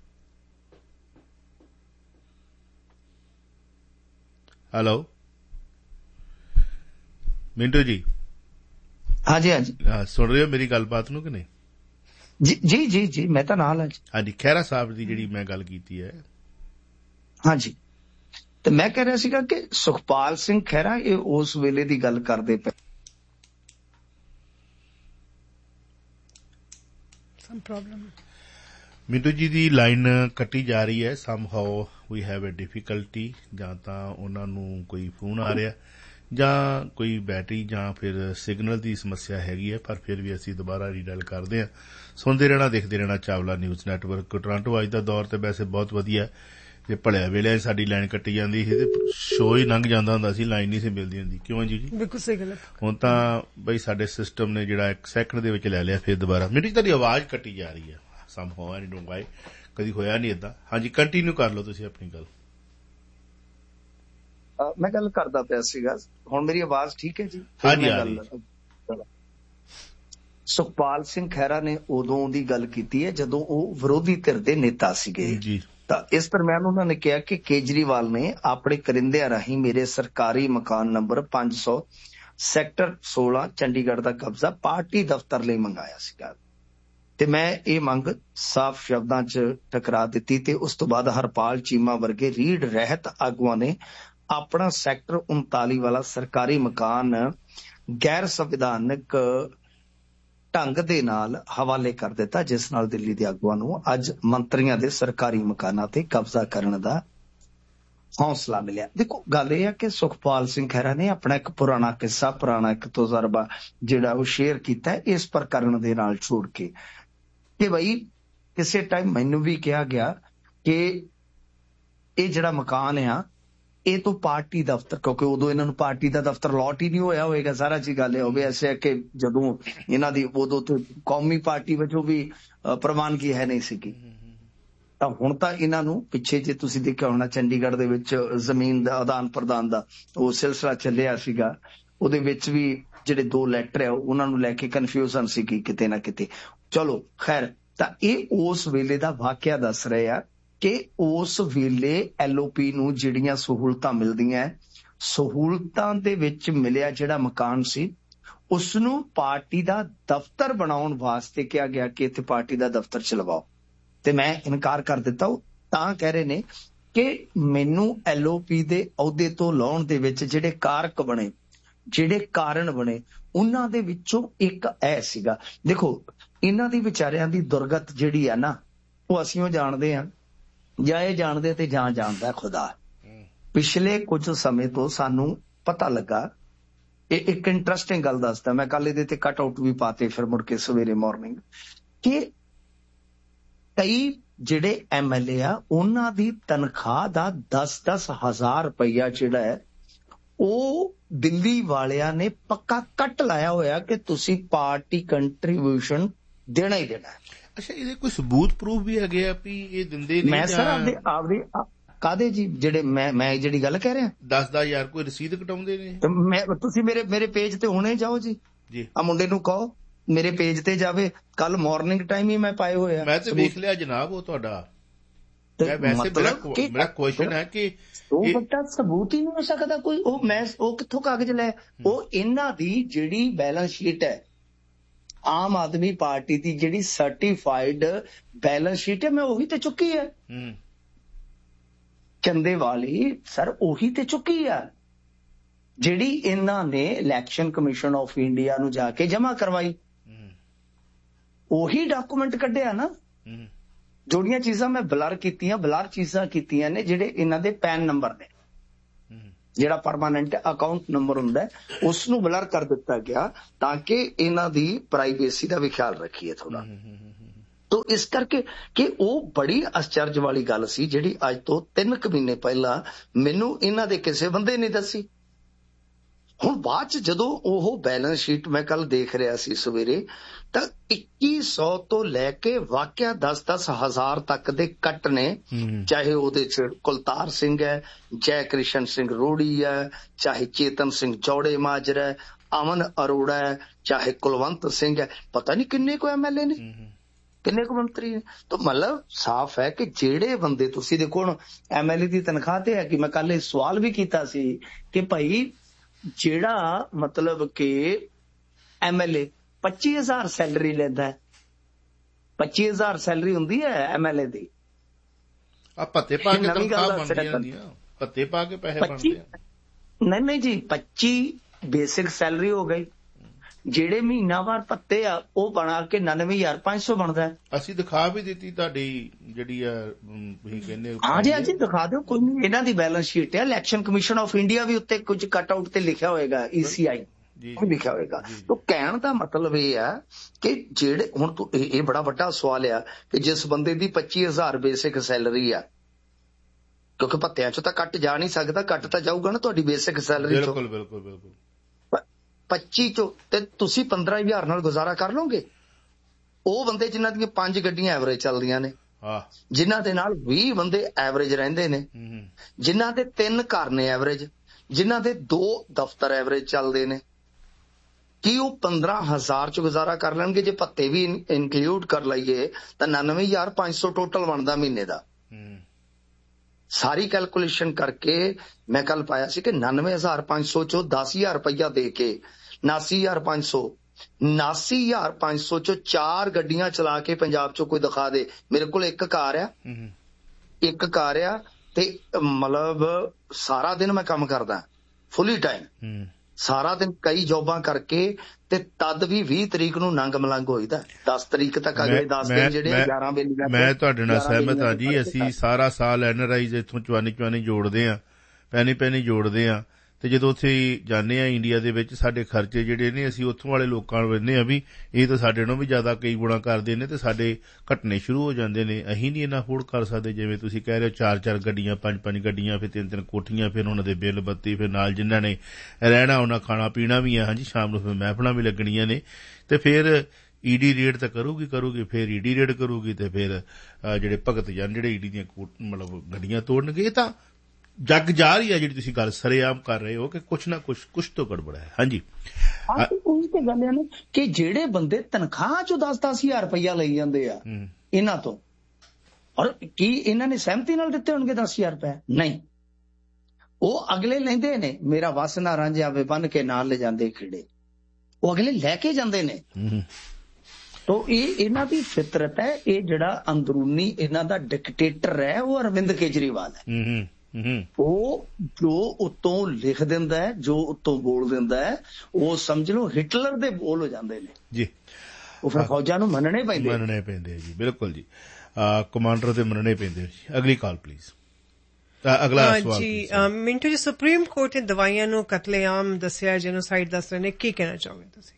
ਹੈਲੋ ਮਿੰਟੂ ਜੀ। ਹਾਂਜੀ ਹਾਂਜੀ, ਸੁਣ ਰਹੇ ਹੋ ਮੇਰੀ ਗੱਲਬਾਤ ਨੂੰ ਕਿ ਨਹੀਂ? ਜੀ ਜੀ ਜੀ, ਮੈਂ ਤਾਂ ਨਾਲ ਹਾਂ ਜੀ। ਹਾਂਜੀ, ਖਹਿਰਾ ਸਾਹਿਬ ਦੀ ਜਿਹੜੀ ਮੈਂ ਗੱਲ ਕੀਤੀ ਹੈ। ਹਾਂਜੀ, ਤੇ ਮੈਂ ਕਹਿ ਰਿਹਾ ਸੀਗਾ ਕਿ ਸੁਖਪਾਲ ਸਿੰਘ ਖਹਿਰਾ ਇਹ ਉਸ ਵੇਲੇ ਦੀ ਗੱਲ ਕਰਦੇ ਪਏ। ਮਿੰਟੂ ਜੀ ਦੀ ਲਾਈਨ ਕੱਟੀ ਜਾ ਰਹੀ ਹੈ। ਸਮਹਾਓ ਵੀ ਹੈਵ ਅ ਡਿਫੀਕਲਟੀ, ਜਾਂ ਤਾਂ ਉਹਨਾਂ ਨੂੰ ਕੋਈ ਫੋਨ ਆ ਰਿਹਾ ਜਾਂ ਕੋਈ ਬੈਟਰੀ ਜਾਂ ਫਿਰ ਸਿਗਨਲ ਦੀ ਸਮੱਸਿਆ ਹੈਗੀ ਹੈ, ਪਰ ਫਿਰ ਵੀ ਅਸੀਂ ਦੁਬਾਰਾ ਰੀਡਾਇਲ ਕਰਦੇ ਹਾਂ। ਸੁਣਦੇ ਰਹਿਣਾ, ਦੇਖਦੇ ਰਹਿਣਾ ਚਾਵਲਾ ਨਿਊਜ਼ ਨੈਟਵਰਕ ਟੋਰਾਂਟੋ। ਅੱਜ ਦਾ ਦੌਰ ਤੇ ਵੈਸੇ ਬਹੁਤ ਵਧੀਆ। ਜੇ ਭਲਿਆ ਵੇਲੇ ਸਾਡੀ ਲਾਈਨ ਕੱਟੀ ਜਾਂਦੀ ਸੀ ਤੇ ਸ਼ੋਅ ਹੀ ਲੰਘ ਜਾਂਦਾ ਹੁੰਦਾ ਸੀ, ਲਾਈਨ ਨਹੀਂ ਸੀ ਮਿਲਦੀ ਹੁੰਦੀ। ਕਿਉਂ ਜੀ? ਬਿਲਕੁਲ ਸਹੀ ਗੱਲ। ਹੁਣ ਤਾਂ ਬਈ ਸਾਡੇ ਸਿਸਟਮ ਨੇ ਜਿਹੜਾ 1 ਸੈਕਿੰਡ ਦੇ ਵਿੱਚ ਲੈ ਲਿਆ। ਫਿਰ ਦੁਬਾਰਾ ਮਿੰਟੂ ਤੁਹਾਡੀ ਆਵਾਜ਼ ਕੱਟੀ ਜਾ ਰਹੀ ਹੈ। ਸਮਹਾਓ ਆਈ ਡੋਂਟ ਵਾਈ, ਕਦੀ ਹੋਇਆ ਨਹੀਂ ਏਦਾਂ। ਹਾਂਜੀ, ਕੰਟੀਨਿਊ ਕਰ ਲਓ ਤੁਸੀਂ ਆਪਣੀ ਗੱਲ। ਮੈਂ ਗੱਲ ਕਰਦਾ ਪਿਆ ਸੀਗਾ, ਹੁਣ ਮੇਰੀ ਆਵਾਜ਼ ਠੀਕ ਹੈ ਜੀ? ਹਾਂਜੀ। ਸੁਖਪਾਲ ਸਿੰਘ ਖਹਿਰਾ ਨੇ ਉਦੋਂ ਦੀ ਗੱਲ ਕੀਤੀ ਹੈ ਜਦੋਂ ਉਹ ਵਿਰੋਧੀ ਧਿਰ ਦੇ ਨੇਤਾ ਸੀਗੇ ਜੀ। ਤਾਂ ਇਸ ਦਰਮਿਆਨ ਉਹਨਾਂ ਨੇ ਕਿਹਾ ਕਿ ਕੇਜਰੀਵਾਲ ਨੇ ਆਪਣੇ ਕਰਿੰਦਿਆਂ ਰਾਹੀਂ ਮੇਰੇ ਸਰਕਾਰੀ ਮਕਾਨ ਨੰਬਰ 500 ਸੈਕਟਰ 16 ਚੰਡੀਗੜ੍ਹ ਦਾ ਕਬਜ਼ਾ ਪਾਰਟੀ ਦਫ਼ਤਰ ਲਈ ਮੰਗਾਇਆ ਸੀਗਾ, ਤੇ ਮੈਂ ਇਹ ਮੰਗ ਸਾਫ਼ ਸ਼ਬਦਾਂ 'ਚ ਠਕਰਾ ਦਿੱਤੀ। ਤੇ ਉਸ ਤੋਂ ਬਾਅਦ ਹਰਪਾਲ ਚੀਮਾ ਵਰਗੇ ਰੀੜ ਰਹਿਤ ਆਗੂਆਂ ਨੇ ਆਪਣਾ ਸੈਕਟਰ 39 ਵਾਲਾ ਸਰਕਾਰੀ ਮਕਾਨ ਗੈਰ ਸੰਵਿਧਾਨਕ ਢੰਗ ਦੇ ਨਾਲ ਹਵਾਲੇ ਕਰ ਦਿੱਤਾ, ਜਿਸ ਨਾਲ ਦਿੱਲੀ ਦੇ ਆਗੂਆਂ ਨੂੰ ਅੱਜ ਮੰਤਰੀਆਂ ਦੇ ਸਰਕਾਰੀ ਮਕਾਨਾਂ ਤੇ ਕਬਜ਼ਾ ਕਰਨ ਦਾ ਹੌਸਲਾ ਮਿਲਿਆ। ਦੇਖੋ, ਗੱਲ ਇਹ ਹੈ ਕਿ ਸੁਖਪਾਲ ਸਿੰਘ ਖਹਿਰਾ ਨੇ ਆਪਣਾ ਇੱਕ ਪੁਰਾਣਾ ਕਿੱਸਾ, ਪੁਰਾਣਾ ਇੱਕ ਤਜਰਬਾ ਜਿਹੜਾ ਉਹ ਸ਼ੇਅਰ ਕੀਤਾ ਇਸ ਪ੍ਰਕਰਨ ਦੇ ਨਾਲ ਛੋੜ ਕੇ, ਕਿ ਬਈ ਕਿਸੇ ਟਾਈਮ ਮੈਨੂੰ ਵੀ ਕਿਹਾ ਗਿਆ ਕਿ ਇਹ ਜਿਹੜਾ ਮਕਾਨ ਆ ਇਹ ਤੋਂ ਪਾਰਟੀ ਦਫ਼ਤਰ, ਕਿਉਂਕਿ ਉਦੋਂ ਇਹਨਾਂ ਨੂੰ ਪਾਰਟੀ ਦਾ ਦਫ਼ਤਰ ਲੋਟ ਹੀ ਨਹੀਂ ਹੋਇਆ ਹੋਏਗਾ। ਸਾਰਾ ਚੀਜ਼ ਗੱਲ ਇਹ ਹੋਵੇ ਐਸੇ ਕਿ ਜਦੋਂ ਇਹਨਾਂ ਦੀ ਉਦੋਂ ਤੋਂ ਕੌਮੀ ਪਾਰਟੀ ਵਜੋਂ ਵੀ ਪ੍ਰਵਾਨਗੀ ਹੈ ਨਹੀਂ ਸੀਗੀ, ਤਾਂ ਹੁਣ ਤਾਂ ਇਹਨਾਂ ਨੂੰ ਪਿੱਛੇ ਜੇ ਤੁਸੀਂ ਦੇਖਿਆ ਹੋਣਾ ਚੰਡੀਗੜ੍ਹ ਦੇ ਵਿੱਚ ਜ਼ਮੀਨ ਦਾ ਆਦਾਨ ਪ੍ਰਦਾਨ ਦਾ ਉਹ ਸਿਲਸਿਲਾ ਚੱਲਿਆ ਸੀਗਾ, ਉਹਦੇ ਵਿੱਚ ਵੀ ਜਿਹੜੇ 2 ਲੈਟਰ ਆ ਉਹਨਾਂ ਨੂੰ ਲੈ ਕੇ ਕਨਫਿਊਜ਼ਨ ਸੀਗੀ ਕਿਤੇ ਨਾ ਕਿਤੇ। ਚਲੋ ਖੈਰ, ਤਾਂ ਇਹ ਉਸ ਵੇਲੇ ਦਾ ਵਾਕਿਆ ਦੱਸ ਰਹੇ ਆ ਕਿ ਉਸ ਵੇਲੇ LOP ਨੂੰ ਜਿਹੜੀਆਂ ਸਹੂਲਤਾਂ ਮਿਲਦੀਆਂ, ਸਹੂਲਤਾਂ ਦੇ ਵਿੱਚ ਮਿਲਿਆ ਜਿਹੜਾ ਮਕਾਨ ਸੀ ਉਸਨੂੰ ਪਾਰਟੀ ਦਾ ਦਫ਼ਤਰ ਬਣਾਉਣ ਵਾਸਤੇ ਕਿਹਾ ਗਿਆ ਕਿ ਇੱਥੇ ਪਾਰਟੀ ਦਾ ਦਫ਼ਤਰ ਚਲਵਾਓ, ਤੇ ਮੈਂ ਇਨਕਾਰ ਕਰ ਦਿੱਤਾ। ਉਹ ਤਾਂ ਕਹਿ ਰਹੇ ਨੇ ਕਿ ਮੈਨੂੰ LOP ਦੇ ਅਹੁਦੇ ਤੋਂ ਲਾਉਣ ਦੇ ਵਿੱਚ ਜਿਹੜੇ ਕਾਰਕ ਬਣੇ, ਜਿਹੜੇ ਕਾਰਨ ਬਣੇ, ਉਹਨਾਂ ਦੇ ਵਿੱਚੋਂ ਇੱਕ ਇਹ ਸੀਗਾ। ਦੇਖੋ, ਇਹਨਾਂ ਦੀ ਵਿਚਾਰਿਆਂ ਦੀ ਦੁਰਗਤ ਜਿਹੜੀ ਆ ਨਾ, ਉਹ ਅਸੀਂ ਉਹ ਜਾਣਦੇ ਹਾਂ ਜਾਂ ਇਹ ਜਾਣਦੇ ਤੇ ਜਾਂ ਜਾਣਦਾ ਖੁਦਾ। ਪਿਛਲੇ ਕੁਝ ਸਮੇਂ ਤੋਂ ਸਾਨੂੰ ਪਤਾ ਲੱਗਾ, ਇਹ ਇੱਕ ਇੰਟਰਸਟਿੰਗ ਗੱਲ ਦੱਸਦਾ ਮੈਂ, ਕੱਲ ਇਹਦੇ ਤੇ ਕੱਟ ਆਊਟ ਵੀ ਪਾਤੇ ਫਿਰ ਮੁੜ ਕੇ ਸਵੇਰੇ ਮਾਰਨਿੰਗ, ਕਿ ਕਈ ਜਿਹੜੇ MLA ਆ ਉਹਨਾਂ ਦੀ ਤਨਖਾਹ ਦਾ 10-10 ਹਜ਼ਾਰ ਰੁਪਈਆ ਜਿਹੜਾ ਹੈ ਉਹ ਦਿੱਲੀ ਵਾਲਿਆਂ ਨੇ ਪੱਕਾ ਕੱਟ ਲਾਇਆ ਹੋਇਆ ਕਿ ਤੁਸੀਂ ਪਾਰਟੀ ਕੰਟਰੀਬਿਊਸ਼ਨ ਦੇਣਾ ਹੀ ਦੇਣਾ। ਅੱਛਾ, ਇਹਦੇ ਕੋਈ ਸਬੂਤ ਪ੍ਰੂਫ ਵੀ ਹੈਗੇ ਆ ਵੀ ਇਹ ਦਿੰਦੇ ਨਹੀਂ? ਮੈਂ ਸਰ ਆਪਦੇ ਕਾਦੇ ਜੀ ਜਿਹੜੇ ਮੈਂ ਜਿਹੜੀ ਗੱਲ ਕਹਿ ਰਿਹਾ ਦੱਸਦਾ ਯਾਰ, ਕੋਈ ਰਸੀਦ ਕਟਾਉਂਦੇ ਨੇ? ਤੁਸੀਂ ਮੇਰੇ ਪੇਜ ਤੇ ਹੁਣੇ ਜਾਓ ਜੀ, ਆ ਮੁੰਡੇ ਨੂੰ ਕਹੋ ਮੇਰੇ ਪੇਜ ਤੇ ਜਾਵੇ, ਕੱਲ ਮਾਰਨਿੰਗ ਟਾਈਮ ਹੀ ਮੈਂ ਪਾਏ ਹੋਏ ਆ। ਮੈਂ ਤੇ ਵੇਖ ਲਿਆ ਜਨਾਬ ਉਹ ਤੁਹਾਡਾ। ਮੇਰਾ ਕੁਐਸਚਨ ਹੈ ਕਿ ਉਹ ਬੱਚਾ ਸਬੂਤ ਹੀ ਨਹੀਂ ਹੋ ਸਕਦਾ ਕੋਈ। ਉਹ ਕਿੱਥੋਂ ਕਾਗਜ਼ ਲੈ? ਉਹ ਇਹਨਾਂ ਦੀ ਜਿਹੜੀ ਬੈਲੈਂਸ ਸ਼ੀਟ ਹੈ, ਆਮ ਆਦਮੀ ਪਾਰਟੀ ਦੀ ਜਿਹੜੀ ਸਰਟੀਫਾਈਡ ਬੈਲੈਂਸ ਸ਼ੀਟ ਹੈ, ਮੈਂ ਉਹੀ ਤੇ ਚੁੱਕੀ ਹੈ। ਚੰਦੇ ਵਾਲੀ ਸਰ ਉਹੀ ਤੇ ਚੁੱਕੀ ਆ ਜਿਹੜੀ ਇਹਨਾਂ ਨੇ ਇਲੈਕਸ਼ਨ ਕਮਿਸ਼ਨ ਆਫ ਇੰਡੀਆ ਨੂੰ ਜਾ ਕੇ ਜਮ੍ਹਾਂ ਕਰਵਾਈ। ਉਹੀ ਡਾਕੂਮੈਂਟ ਕੱਢਿਆ ਨਾ। ਜਿਹੜੀਆਂ ਚੀਜ਼ਾਂ ਮੈਂ ਬਲਰ ਚੀਜ਼ਾਂ ਕੀਤੀਆਂ ਨੇ, ਜਿਹੜੇ ਇਹਨਾਂ ਦੇ ਪੈਨ ਨੰਬਰ ਨੇ, ਜਿਹੜਾ ਪਰਮਾਨੈਂਟ ਅਕਾਊਂਟ ਨੰਬਰ ਹੁੰਦਾ ਉਸ ਨੂੰ ਬਲਰ ਕਰ ਦਿੱਤਾ ਗਿਆ ਤਾਂ ਕਿ ਇਹਨਾਂ ਦੀ ਪ੍ਰਾਈਵੇਸੀ ਦਾ ਵੀ ਖਿਆਲ ਰੱਖੀਏ ਥੋੜਾ। ਤੋ ਇਸ ਕਰਕੇ ਕਿ ਉਹ ਬੜੀ ਅਚਰਜ ਵਾਲੀ ਗੱਲ ਸੀ ਜਿਹੜੀ ਅੱਜ ਤੋਂ 3 ਮਹੀਨੇ ਪਹਿਲਾਂ ਮੈਨੂੰ ਇਹਨਾਂ ਦੇ ਕਿਸੇ ਬੰਦੇ ਨੇ ਦੱਸੀ। ਹੁਣ ਬਾਅਦ ਚ ਜਦੋਂ ਉਹ ਬੈਲੈਂਸ ਸ਼ੀਟ ਮੈਂ ਕੱਲ ਦੇਖ ਰਿਹਾ ਸੀ ਸਵੇਰੇ, ਤਾਂ 2100 ਤੋਂ ਲੈ ਕੇ ਵਾਕਿਆ 10-10 ਹਜ਼ਾਰ ਤੱਕ ਦੇ ਕੱਟ ਨੇ। ਚਾਹੇ ਉਹਦੇ ਚ ਕੁਲਤਾਰ ਸਿੰਘ ਹੈ, ਜੈ ਕ੍ਰਿਸ਼ਨ ਸਿੰਘ ਰੋੜੀ ਹੈ, ਚਾਹੇ ਚੇਤਨ ਸਿੰਘ ਚੌੜੇ ਮਾਜਰਾ ਹੈ, ਅਮਨ ਅਰੋੜਾ ਹੈ, ਚਾਹੇ ਕੁਲਵੰਤ ਸਿੰਘ ਹੈ, ਪਤਾ ਨਹੀਂ ਕਿੰਨੇ ਕੁ MLA ਨੇ, ਕਿੰਨੇ ਕੁ ਮੰਤਰੀ ਨੇ। ਤਾਂ ਮਤਲਬ ਸਾਫ਼ ਹੈ ਕਿ ਜਿਹੜੇ ਬੰਦੇ, ਤੁਸੀਂ ਦੇਖੋ ਹੁਣ MLA ਦੀ ਤਨਖਾਹ ਤੇ ਹੈ ਕਿ ਮੈਂ ਕੱਲ ਇਹ ਸਵਾਲ ਵੀ ਕੀਤਾ ਸੀ ਕਿ ਭਾਈ ਜਿਹੜਾ ਮਤਲਬ ਕਿ MLA 25,000 ਸੈਲਰੀ ਲੈਂਦਾ ਹੈ, 25,000 ਸੈਲਰੀ ਹੁੰਦੀ ਹੈ MLA ਦੀ। ਆ ਪੱਤੇ ਪਾ ਕੇ ਤਨਖਾਹ ਬਣਦੀਆਂ ਹੁੰਦੀਆਂ, ਪੱਤੇ ਪਾ ਕੇ ਪੈਸੇ ਬਣਦੇ ਆ। ਨਹੀਂ ਜੀ, 25 ਬੇਸਿਕ ਸੈਲਰੀ ਹੋ ਗਈ, ਜਿਹੜੇ ਮਹੀਨਾਵਾਰ ਪੱਤੇ ਆ ਉਹ ਬਣਾ ਕੇ 99,500 ਬਣਦਾ ਹੈ। ਅਸੀਂ ਦਿਖਾ ਵੀ ਦਿੱਤੀ ਤੁਹਾਡੀ ਜਿਹੜੀ ਆ, ਤੁਸੀਂ ਕਹਿੰਦੇ ਹਾਂਜੀ ਦਿਖਾ ਦਿਓ, ਕੋਈ ਨਹੀਂ। ਇਹਨਾਂ ਦੀ ਬੈਲੈਂਸ ਸ਼ੀਟ ਹੈ, ਇਲੈਕਸ਼ਨ ਕਮਿਸ਼ਨ ਆਫ ਇੰਡੀਆ ਵੀ ਉੱਤੇ ਕੁਝ ਕੱਟ ਆਊਟ ਤੇ ਲਿਖਿਆ ਹੋਏਗਾ, ECI ਲਿਖਿਆ ਹੋਏਗਾ। ਤਾਂ ਕਹਿਣ ਦਾ ਮਤਲਬ ਇਹ ਆ ਕਿ ਜਿਹੜੇ ਹੁਣ ਇਹ ਬੜਾ ਵੱਡਾ ਸਵਾਲ ਆ ਕਿ ਜਿਸ ਬੰਦੇ ਦੀ 25,000 ਬੇਸਿਕ ਸੈਲਰੀ ਆ, ਕਿਉਂਕਿ ਭੱਤਿਆਂ ਚੋਂ ਤਾਂ ਕੱਟ ਜਾ ਨਹੀਂ ਸਕਦਾ, ਕੱਟ ਤਾਂ ਜਾਊਗਾ ਨਾ ਤੁਹਾਡੀ ਬੇਸਿਕ ਸੈਲਰੀ ਚੋਂ। ਬਿਲਕੁਲ 25 ਚੋਂ, ਤੇ ਤੁਸੀਂ 15,000 ਨਾਲ ਗੁਜ਼ਾਰਾ ਕਰ ਲਓਗੇ। ਉਹ ਬੰਦੇ ਜਿਨ੍ਹਾਂ ਦੀਆਂ 5 ਗੱਡੀਆਂ ਐਵਰੇਜ ਚੱਲਦੀਆਂ ਨੇ, ਜਿਨ੍ਹਾਂ ਦੇ ਨਾਲ 20 ਬੰਦੇ ਐਵਰੇਜ ਰਹਿੰਦੇ ਨੇ, ਜਿਨ੍ਹਾਂ ਦੇ 3 ਘਰ ਨੇ ਐਵਰੇਜ, ਜਿਨ੍ਹਾਂ ਦੇ 2 ਦਫ਼ਤਰ ਐਵਰੇਜ ਚੱਲਦੇ ਨੇ, ਕੀ ਉਹ 15,000 ਚ ਗੁਜ਼ਾਰਾ ਕਰ ਲੈਣਗੇ? ਜੇ ਭੱਤੇ ਵੀ ਇਨਕਲੂਡ ਕਰ ਲਈਏ ਤਾਂ 99,500 ਟੋਟਲ ਬਣਦਾ ਮਹੀਨੇ ਦਾ। ਸਾਰੀ ਕੈਲਕੂਲੇਸ਼ਨ ਕਰਕੇ ਮੈਂ ਕੱਲ ਪਾਇਆ ਸੀ ਕਿ 99,500 ਚੋਂ 10,000 ਰੁਪਇਆ ਦੇ ਕੇ 79,500 ਚੋਂ 4 ਗੱਡੀਆਂ ਚਲਾ ਕੇ ਪੰਜਾਬ ਚੋਂ ਕੋਈ ਦਿਖਾ ਦੇ। ਮੇਰੇ ਕੋਲ ਇੱਕ ਕਾਰ ਆ ਤੇ ਮਤਲਬ ਸਾਰਾ ਦਿਨ ਮੈਂ ਕੰਮ ਕਰਦਾ ਫੁੱਲੀ ਟਾਈਮ, ਸਾਰਾ ਦਿਨ ਕਈ ਜੋਬਾਂ ਕਰਕੇ, ਤੇ ਤਦ ਵੀ 20 ਤਰੀਕ ਨੂੰ ਨੰਗ ਮਲੰਗ ਹੋਈਦਾ। 10 ਤਰੀਕ ਤੱਕ ਅਗਲੇ 10 ਦਿਨ ਜਿਹੜੇ 11 ਵੇਲੇ। ਮੈਂ ਤੁਹਾਡੇ ਨਾਲ ਸਹਿਮਤ ਹਾਂ ਜੀ। ਅਸੀਂ ਸਾਰਾ ਸਾਲ NRIs ਇੱਥੋਂ ਚਵਾਨੀ ਜੋੜਦੇ ਆ, ਪੈਨੀ ਜੋੜਦੇ ਆ, ਤੇ ਜਦੋਂ ਉੱਥੇ ਜਾਂਦੇ ਆ ਇੰਡੀਆ ਦੇ ਵਿੱਚ, ਸਾਡੇ ਖਰਚੇ ਜਿਹੜੇ ਨੇ ਅਸੀਂ ਉੱਥੋਂ ਵਾਲੇ ਲੋਕਾਂ ਨੂੰ ਕਹਿੰਦੇ ਆ ਵੀ ਇਹ ਤਾਂ ਸਾਡੇ ਨਾਲੋਂ ਵੀ ਜ਼ਿਆਦਾ ਕਈ ਗੁਣਾ ਕਰਦੇ ਨੇ, ਤੇ ਸਾਡੇ ਘਟਨੇ ਸ਼ੁਰੂ ਹੋ ਜਾਂਦੇ ਨੇ। ਅਸੀਂ ਨਹੀਂ ਇੰਨਾ ਅਫੋਰਡ ਕਰ ਸਕਦੇ। ਜਿਵੇਂ ਤੁਸੀਂ ਕਹਿ ਰਹੇ ਹੋ 4-4 ਗੱਡੀਆਂ, 5-5 ਗੱਡੀਆਂ, ਫਿਰ 3-3 ਕੋਠੀਆਂ, ਫਿਰ ਉਹਨਾਂ ਦੇ ਬਿੱਲ ਬੱਤੀ, ਫਿਰ ਨਾਲ ਜਿਨ੍ਹਾਂ ਨੇ ਰਹਿਣਾ ਉਹਨਾਂ ਖਾਣਾ ਪੀਣਾ ਵੀ ਆ। ਹਾਂਜੀ, ਸ਼ਾਮ ਨੂੰ ਫਿਰ ਮਹਿਫਲਾਂ ਵੀ ਲੱਗਣੀਆਂ ਨੇ, ਤੇ ਫਿਰ ED ਰੇਡ ਤਾਂ ਕਰੂਗੀ, ਫਿਰ ED ਰੇਡ ਕਰੂਗੀ, ਤੇ ਫਿਰ ਜਿਹੜੇ ਭਗਤ ਜਨ ਜਿਹੜੇ ED ਦੀਆਂ ਮਤਲਬ ਗੱਡੀਆਂ ਤੋੜਨਗੇ। ਇਹ ਤਾਂ ਜੱਗ ਜਾ ਰਹੀ ਹੈ ਜਿਹੜੀ ਤੁਸੀਂ ਗੱਲ ਸਰੇਆਮ ਕਰ ਰਹੇ ਹੋ ਕਿ ਕੁਛ ਨਾ ਕੁਛ ਤੋਂ ਗੜਬੜ ਹੈ। ਹਾਂਜੀ, ਉਹੀ ਤੇ ਗੱਲ ਹੈ ਨਾ ਕਿ ਜਿਹੜੇ ਬੰਦੇ ਤਨਖਾਹ ਚੋਂ 10,000 ਰੁਪਇਆ ਲਈ ਜਾਂਦੇ ਆ ਇਹਨਾਂ ਤੋਂ, ਔਰ ਕੀ ਇਹਨਾਂ ਨੇ ਸਹਿਮਤੀ ਨਾਲ ਦਿੱਤੇ ਹੋਣਗੇ 10,000 ਰੁਪਏ? ਨਹੀਂ, ਉਹ ਅਗਲੇ ਲੈਂਦੇ ਨੇ। ਮੇਰਾ ਵਸ ਨਾ ਰਾਂਝਾ ਆਵੇ ਬੰਨ ਕੇ ਨਾਲ ਲੈ ਜਾਂਦੇ ਖੇੜੇ, ਉਹ ਅਗਲੇ ਲੈ ਕੇ ਜਾਂਦੇ ਨੇ। ਤੋ ਇਹ ਇਹਨਾਂ ਦੀ ਫਿਤਰਤ ਹੈ। ਇਹ ਜਿਹੜਾ ਅੰਦਰੂਨੀ ਇਹਨਾਂ ਦਾ ਡਿਕਟੇਟਰ ਹੈ ਉਹ ਅਰਵਿੰਦ ਕੇਜਰੀਵਾਲ ਹੈ। ਉਹ ਜੋ ਉੱਤੋਂ ਲਿਖ ਦਿੰਦਾ ਹੈ, ਜੋ ਉੱਤੋਂ ਬੋਲ ਦਿੰਦਾ ਹੈ, ਉਹ ਸਮਝ ਲਓ ਹਿਟਲਰ ਦੇ ਬੋਲ ਹੋ ਜਾਂਦੇ ਨੇ ਜੀ। ਉਹ ਫਿਰ ਫੌਜਾਂ ਨੂੰ ਮੰਨਣੇ ਪੈਂਦੇ ਜੀ। ਬਿਲਕੁਲ ਜੀ, ਕਮਾਂਡਰ ਦੇ ਮੰਨਣੇ ਪੈਂਦੇ ਜੀ। ਅਗਲੀ ਕਾਲ ਪਲੀਜ਼। ਅਗਲਾ ਸਵਾਲ ਜੀ। ਮਿੰਟੂ ਜੀ, ਸੁਪਰੀਮ ਕੋਰਟ ਨੇ ਦਵਾਈਆਂ ਨੂੰ ਕਤਲੇਆਮ ਦੱਸਿਆ, ਜੈਨੋਸਾਈਡ ਦੱਸ ਰਹੇ ਨੇ, ਕੀ ਕਹਿਣਾ ਚਾਹੋਗੇ ਤੁਸੀਂ?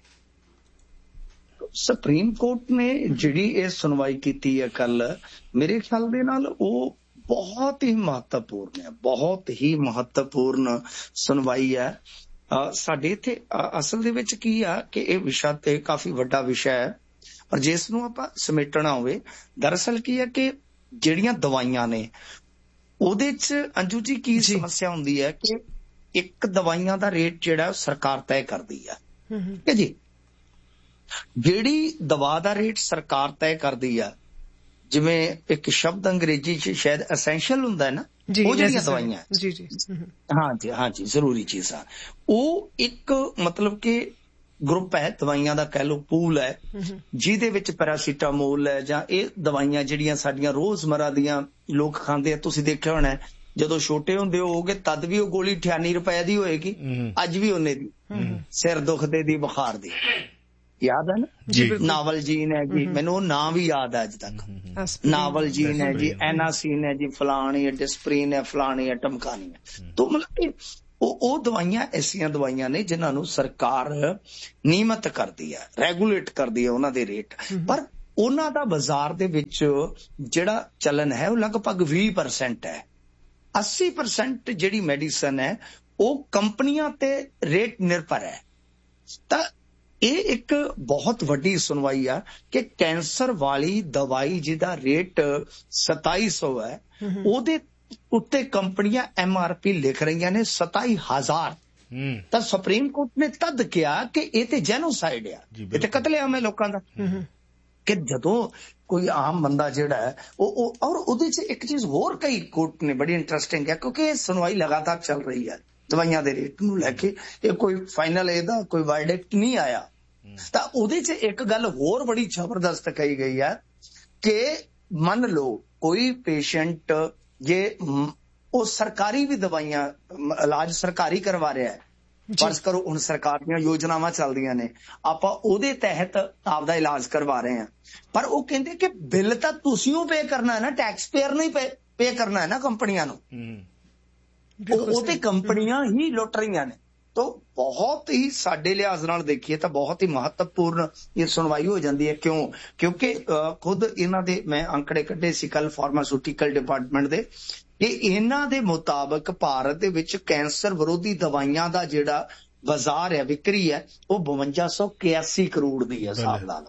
ਸੁਪਰੀਮ ਕੋਰਟ ਨੇ ਜਿਹੜੀ ਇਹ ਸੁਣਵਾਈ ਕੀਤੀ ਹੈ ਕੱਲ, ਮੇਰੇ ਖਿਆਲ ਦੇ ਨਾਲ ਉਹ ਬਹੁਤ ਹੀ ਮਹੱਤਵਪੂਰਨ ਹੈ, ਬਹੁਤ ਹੀ ਮਹੱਤਵਪੂਰਨ ਸੁਣਵਾਈ ਹੈ। ਸਾਡੇ ਇੱਥੇ ਅਸਲ ਦੇ ਵਿੱਚ ਕੀ ਆ ਕਿ ਇਹ ਵਿਸ਼ਾ ਤੇ ਕਾਫੀ ਵੱਡਾ ਵਿਸ਼ਾ ਹੈ, ਔਰ ਜਿਸ ਨੂੰ ਆਪਾਂ ਸਮੇਟਣਾ ਹੋਵੇ, ਦਰਅਸਲ ਕੀ ਹੈ ਕਿ ਜਿਹੜੀਆਂ ਦਵਾਈਆਂ ਨੇ ਉਹਦੇ ਚ ਅੰਜੂ ਜੀ ਕੀ ਸਮੱਸਿਆ ਹੁੰਦੀ ਹੈ ਕਿ ਇੱਕ ਦਵਾਈਆਂ ਦਾ ਰੇਟ ਜਿਹੜਾ ਸਰਕਾਰ ਤੈਅ ਕਰਦੀ ਆ, ਠੀਕ ਹੈ ਜੀ। ਜਿਹੜੀ ਦਵਾ ਦਾ ਰੇਟ ਸਰਕਾਰ ਤੈਅ ਕਰਦੀ ਆ, ਜਿਵੇਂ ਇੱਕ ਸ਼ਬਦ ਅੰਗਰੇਜ਼ੀ ਚ ਸ਼ਾਇਦ ਐਸੈਂਸ਼ੀਅਲ ਹੁੰਦਾ ਹੈ ਨਾ, ਉਹ ਜਿਹੜੀਆਂ ਦਵਾਈਆਂ ਹਾਂਜੀ ਜ਼ਰੂਰੀ ਚੀਜ਼ਾਂ, ਉਹ ਇੱਕ ਮਤਲਬ ਕਿ ਗਰੁੱਪ ਹੈ ਦਵਾਈਆਂ ਦਾ, ਕਹਿ ਲਓ ਪੂਲ ਹੈ, ਜਿਹਦੇ ਵਿੱਚ ਪੈਰਾਸੀਟਾਮੋਲ ਹੈ, ਜਾਂ ਇਹ ਦਵਾਈਆਂ ਜਿਹੜੀਆਂ ਸਾਡੀਆਂ ਰੋਜ਼ਮਰਾ ਦੀਆਂ ਲੋਕ ਖਾਂਦੇ ਆ। ਤੁਸੀਂ ਦੇਖਿਆ ਹੋਣਾ ਜਦੋਂ ਛੋਟੇ ਹੁੰਦੇ ਹੋਗੇ ਤਦ ਵੀ ਉਹ ਗੋਲੀ 98 ਰੁਪਏ ਦੀ ਹੋਏਗੀ, ਅੱਜ ਵੀ ਉਹਨੇ ਦੀ, ਸਿਰ ਦੁਖਦੇ ਦੀ, ਬੁਖਾਰ ਦੀ, ਯਾਦ ਹੈ ਨਾ? ਨਾਵਲ ਜੀਨ ਹੈ ਜੀ, ਮੈਨੂੰ ਉਹ ਨਾਂ ਵੀ ਯਾਦ ਹੈ ਅੱਜ ਤੱਕ। ਨਾਵਲ ਜੀਨ ਹੈ ਜੀ, ਐਨਾਸੀਨ ਹੈ ਜੀ, ਫਲਾਣੀ ਹੈ, ਡਿਸਪਰੀਨ ਹੈ, ਫਲਾਣੀ ਹੈ, ਟਮਕਾਨੀ ਹੈ। ਤਾਂ ਮਤਲਬ ਕਿ ਉਹ ਦਵਾਈਆਂ ਐਸੀਆਂ ਦਵਾਈਆਂ ਨੇ ਜਿਨ੍ਹਾਂ ਨੂੰ ਸਰਕਾਰ ਨਿਯਮਤ ਕਰਦੀ ਹੈ, ਰੈਗੂਲੇਟ ਕਰਦੀ ਹੈ ਉਹਨਾਂ ਦੇ ਰੇਟ, ਪਰ ਉਹਨਾਂ ਦਾ ਬਾਜ਼ਾਰ ਦੇ ਵਿੱਚ ਜਿਹੜਾ ਚਲਨ ਹੈ ਉਹ ਲਗਭਗ 20% ਹੈ। 80% ਜਿਹੜੀ ਮੈਡੀਸਨ ਹੈ ਉਹ ਕੰਪਨੀਆਂ ਤੇ ਰੇਟ ਨਿਰਭਰ ਹੈ। ਤਾਂ ਇਹ ਇੱਕ ਬਹੁਤ ਵੱਡੀ ਸੁਣਵਾਈ ਆ ਕਿ ਕੈਂਸਰ ਵਾਲੀ ਦਵਾਈ ਜਿਹਦਾ ਰੇਟ 2700 ਹੈ, ਉਹਦੇ ਉੱਤੇ ਕੰਪਨੀਆਂ MRP ਲਿਖ ਰਹੀਆਂ ਨੇ 27,000। ਤਾਂ ਸੁਪਰੀਮ ਕੋਰਟ ਨੇ ਤਦ ਕਿਹਾ ਕਿ ਇਹ ਤੇ ਜੈਨੋਸਾਈਡ ਆ, ਇਹ ਤੇ ਕਤਲੇਆਮ ਹੈ ਲੋਕਾਂ ਦਾ। ਕਿ ਜਦੋਂ ਕੋਈ ਆਮ ਬੰਦਾ ਜਿਹੜਾ ਹੈ ਉਹ ਔਰ ਉਹਦੇ 'ਚ ਇੱਕ ਚੀਜ਼ ਹੋਰ ਕਈ ਕੋਰਟ ਨੇ ਬੜੀ ਇੰਟਰਸਟਿੰਗ ਹੈ, ਕਿਉਂਕਿ ਇਹ ਸੁਣਵਾਈ ਲਗਾਤਾਰ ਚੱਲ ਰਹੀ ਹੈ ਦਵਾਈਆਂ ਦੇ ਰੇਟ ਨੂੰ ਲੈ ਕੇ। ਇਹ ਕੋਈ ਫਾਈਨਲ ਇਹਦਾ ਕੋਈ ਵਰਡਿਕਟ ਨਹੀਂ ਆਇਆ। ਤਾਂ ਉਹਦੇ 'ਚ ਇੱਕ ਗੱਲ ਹੋਰ ਬੜੀ ਜ਼ਬਰਦਸਤ ਕਹੀ ਗਈ ਹੈ ਕਿ ਮੰਨ ਲਓ ਕੋਈ ਪੇਸ਼ੈਂਟ ਜੇ ਉਹ ਸਰਕਾਰੀ ਵੀ ਦਵਾਈਆਂ ਇਲਾਜ ਸਰਕਾਰੀ ਕਰਵਾ ਰਿਹਾ ਹੈ, ਫਰਜ਼ ਕਰੋ ਹੁਣ ਸਰਕਾਰ ਦੀਆਂ ਯੋਜਨਾਵਾਂ ਚੱਲਦੀਆਂ ਨੇ, ਆਪਾਂ ਉਹਦੇ ਤਹਿਤ ਆਪਦਾ ਇਲਾਜ ਕਰਵਾ ਰਹੇ ਹਾਂ, ਪਰ ਉਹ ਕਹਿੰਦੇ ਕਿ ਬਿੱਲ ਤਾਂ ਤੁਸੀਂ ਉਹ ਪੇ ਕਰਨਾ ਹੈ ਨਾ, ਟੈਕਸ ਪੇਅਰ ਨਹੀਂ ਪੇ ਕਰਨਾ ਹੈ ਨਾ ਕੰਪਨੀਆਂ ਨੂੰ। ਉਹ ਤੇ ਕੰਪਨੀਆਂ ਹੀ ਲੁੱਟ ਰਹੀਆਂ ਨੇ। ਤਾਂ ਬਹੁਤ ਹੀ ਸਾਡੇ ਲਿਹਾਜ਼ ਨਾਲ ਦੇਖੀਏ ਤਾਂ ਬਹੁਤ ਹੀ ਮਹੱਤਵਪੂਰਨ ਇਹ ਸੁਣਵਾਈ ਹੋ ਜਾਂਦੀ ਹੈ। ਕਿਉਂਕਿ ਖੁਦ ਇਹਨਾਂ ਦੇ ਮੈਂ ਅੰਕੜੇ ਕੱਢੇ ਸੀ ਕੱਲ ਫਾਰਮਾਸਿਊਟੀਕਲ ਡਿਪਾਰਟਮੈਂਟ ਦੇ, ਕਿ ਇਹਨਾਂ ਦੇ ਮੁਤਾਬਕ ਭਾਰਤ ਦੇ ਵਿੱਚ ਕੈਂਸਰ ਵਿਰੋਧੀ ਦਵਾਈਆਂ ਦਾ ਜਿਹੜਾ ਬਾਜ਼ਾਰ ਹੈ, ਵਿਕਰੀ ਹੈ, ਉਹ 5281 ਕਰੋੜ ਦੀ ਹੈ ਹਿਸਾਬ ਨਾਲ।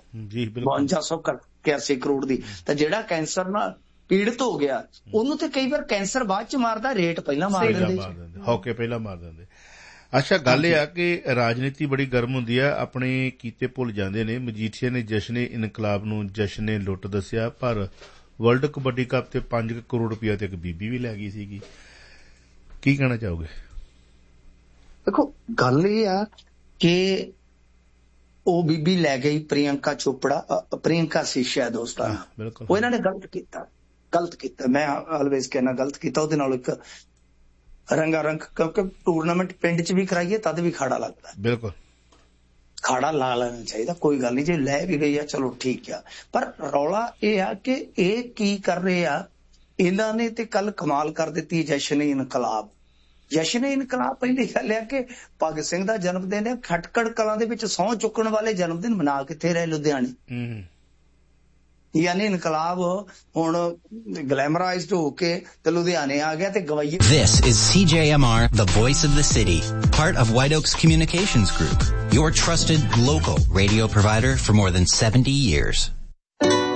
5281 ਕਰੋੜ ਦੀ। ਤਾਂ ਜਿਹੜਾ ਕੈਂਸਰ ਨਾਲ ਪੀੜਤ ਹੋ ਗਿਆ ਉਹਨੂੰ ਤੇ ਕਈ ਵਾਰ ਕੈਂਸਰ ਬਾਅਦ ਚ ਮਾਰਦਾ, ਰੇਟ ਪਹਿਲਾਂ ਮਾਰ ਦਿੰਦੇ, ਹੌਕੇ ਪਹਿਲਾਂ ਮਾਰ ਦਿੰਦੇ। ਅੱਛਾ, ਗੱਲ ਇਹ ਆ ਕਿ ਰਾਜਨੀਤੀ ਬੜੀ ਗਰਮ ਹੁੰਦੀ ਆ, ਆਪਣੇ ਕੀਤੇ ਭੁੱਲ ਜਾਂਦੇ ਨੇ। ਮਜੀਠੀਆ ਨੇ ਜਸ਼ਨੇ ਇਨਕਲਾਬ ਨੂੰ ਜਸ਼ਨੇ ਲੁੱਟ ਦੱਸਿਆ, ਪਰ ਵਰਲਡ ਕਬੱਡੀ ਕੱਪ ਤੇ 5 ਕਰੋੜ ਰੁਪਇਆ ਤੇ ਇੱਕ ਬੀਬੀ ਵੀ ਲੈ ਗਈ ਸੀਗੀ। ਕੀ ਕਹਿਣਾ ਚਾਹੋਗੇ? ਦੇਖੋ, ਗੱਲ ਇਹ ਆ ਕਿ ਉਹ ਬੀਬੀ ਲੈ ਗਈ ਪ੍ਰਿਯੰਕਾ ਚੋਪੜਾ, ਪ੍ਰਿਯੰਕਾ ਸੀ ਸ਼ਾਇਦ ਉਸਦਾ ਨਾਮ। ਉਹ ਇਹਨਾਂ ਨੇ ਗਲਤ ਕੀਤਾ। ਮੈਂ ਆਲਵੇਜ਼ ਕਹਿਣਾ ਗਲਤ ਕੀਤਾ। ਉਹਦੇ ਨਾਲ ਇੱਕ ਰੰਗਾਰੰਗ, ਕਿਉਂਕਿ ਟੂਰਨਾਮੈਂਟ ਪਿੰਡ 'ਚ ਵੀ ਕਰਾਈਏ ਤਦ ਵੀ ਖਾੜਾ ਲੱਗਦਾ। ਬਿਲਕੁਲ, ਖਾੜਾ ਲਾ ਲੈਣਾ ਚਾਹੀਦਾ, ਕੋਈ ਗੱਲ ਨਹੀਂ। ਜੇ ਲੈ ਵੀ ਗਈ ਆ ਚਲੋ ਠੀਕ ਆ, ਪਰ ਰੌਲਾ ਇਹ ਆ ਕਿ ਇਹ ਕੀ ਕਰ ਰਹੇ ਆ ਇਹਨਾਂ ਨੇ। ਤੇ ਕੱਲ ਕਮਾਲ ਕਰ ਦਿੱਤੀ ਜਸ਼ਨ-ਏ ਇਨਕਲਾਬ। ਜਸ਼ਨ-ਏ ਇਨਕਲਾਬ ਪਹਿਲੀ ਗੱਲ ਆ ਕਿ ਭਗਤ ਸਿੰਘ ਦਾ ਜਨਮ ਦਿਨ ਹੈ, ਖਟਕੜ ਕਲਾਂ ਦੇ ਵਿੱਚ ਸਹੁੰ ਚੁੱਕਣ ਵਾਲੇ ਜਨਮ ਦਿਨ ਮਨਾ ਕਿੱਥੇ ਰਹੇ ਲੁਧਿਆਣੇ। ਯਾਨੀ ਇਨਕਲਾਬ ਹੁਣ ਗਲੈਮਰਾਈਜ਼ਡ ਹੋ ਕੇ ਤੇ ਲੁਧਿਆਣੇ ਆ ਗਿਆ ਤੇ ਗਵਾਈਏ। This is CJMR, the voice of the city, part of White Oaks Communications Group, your trusted local radio provider for more than 70 years.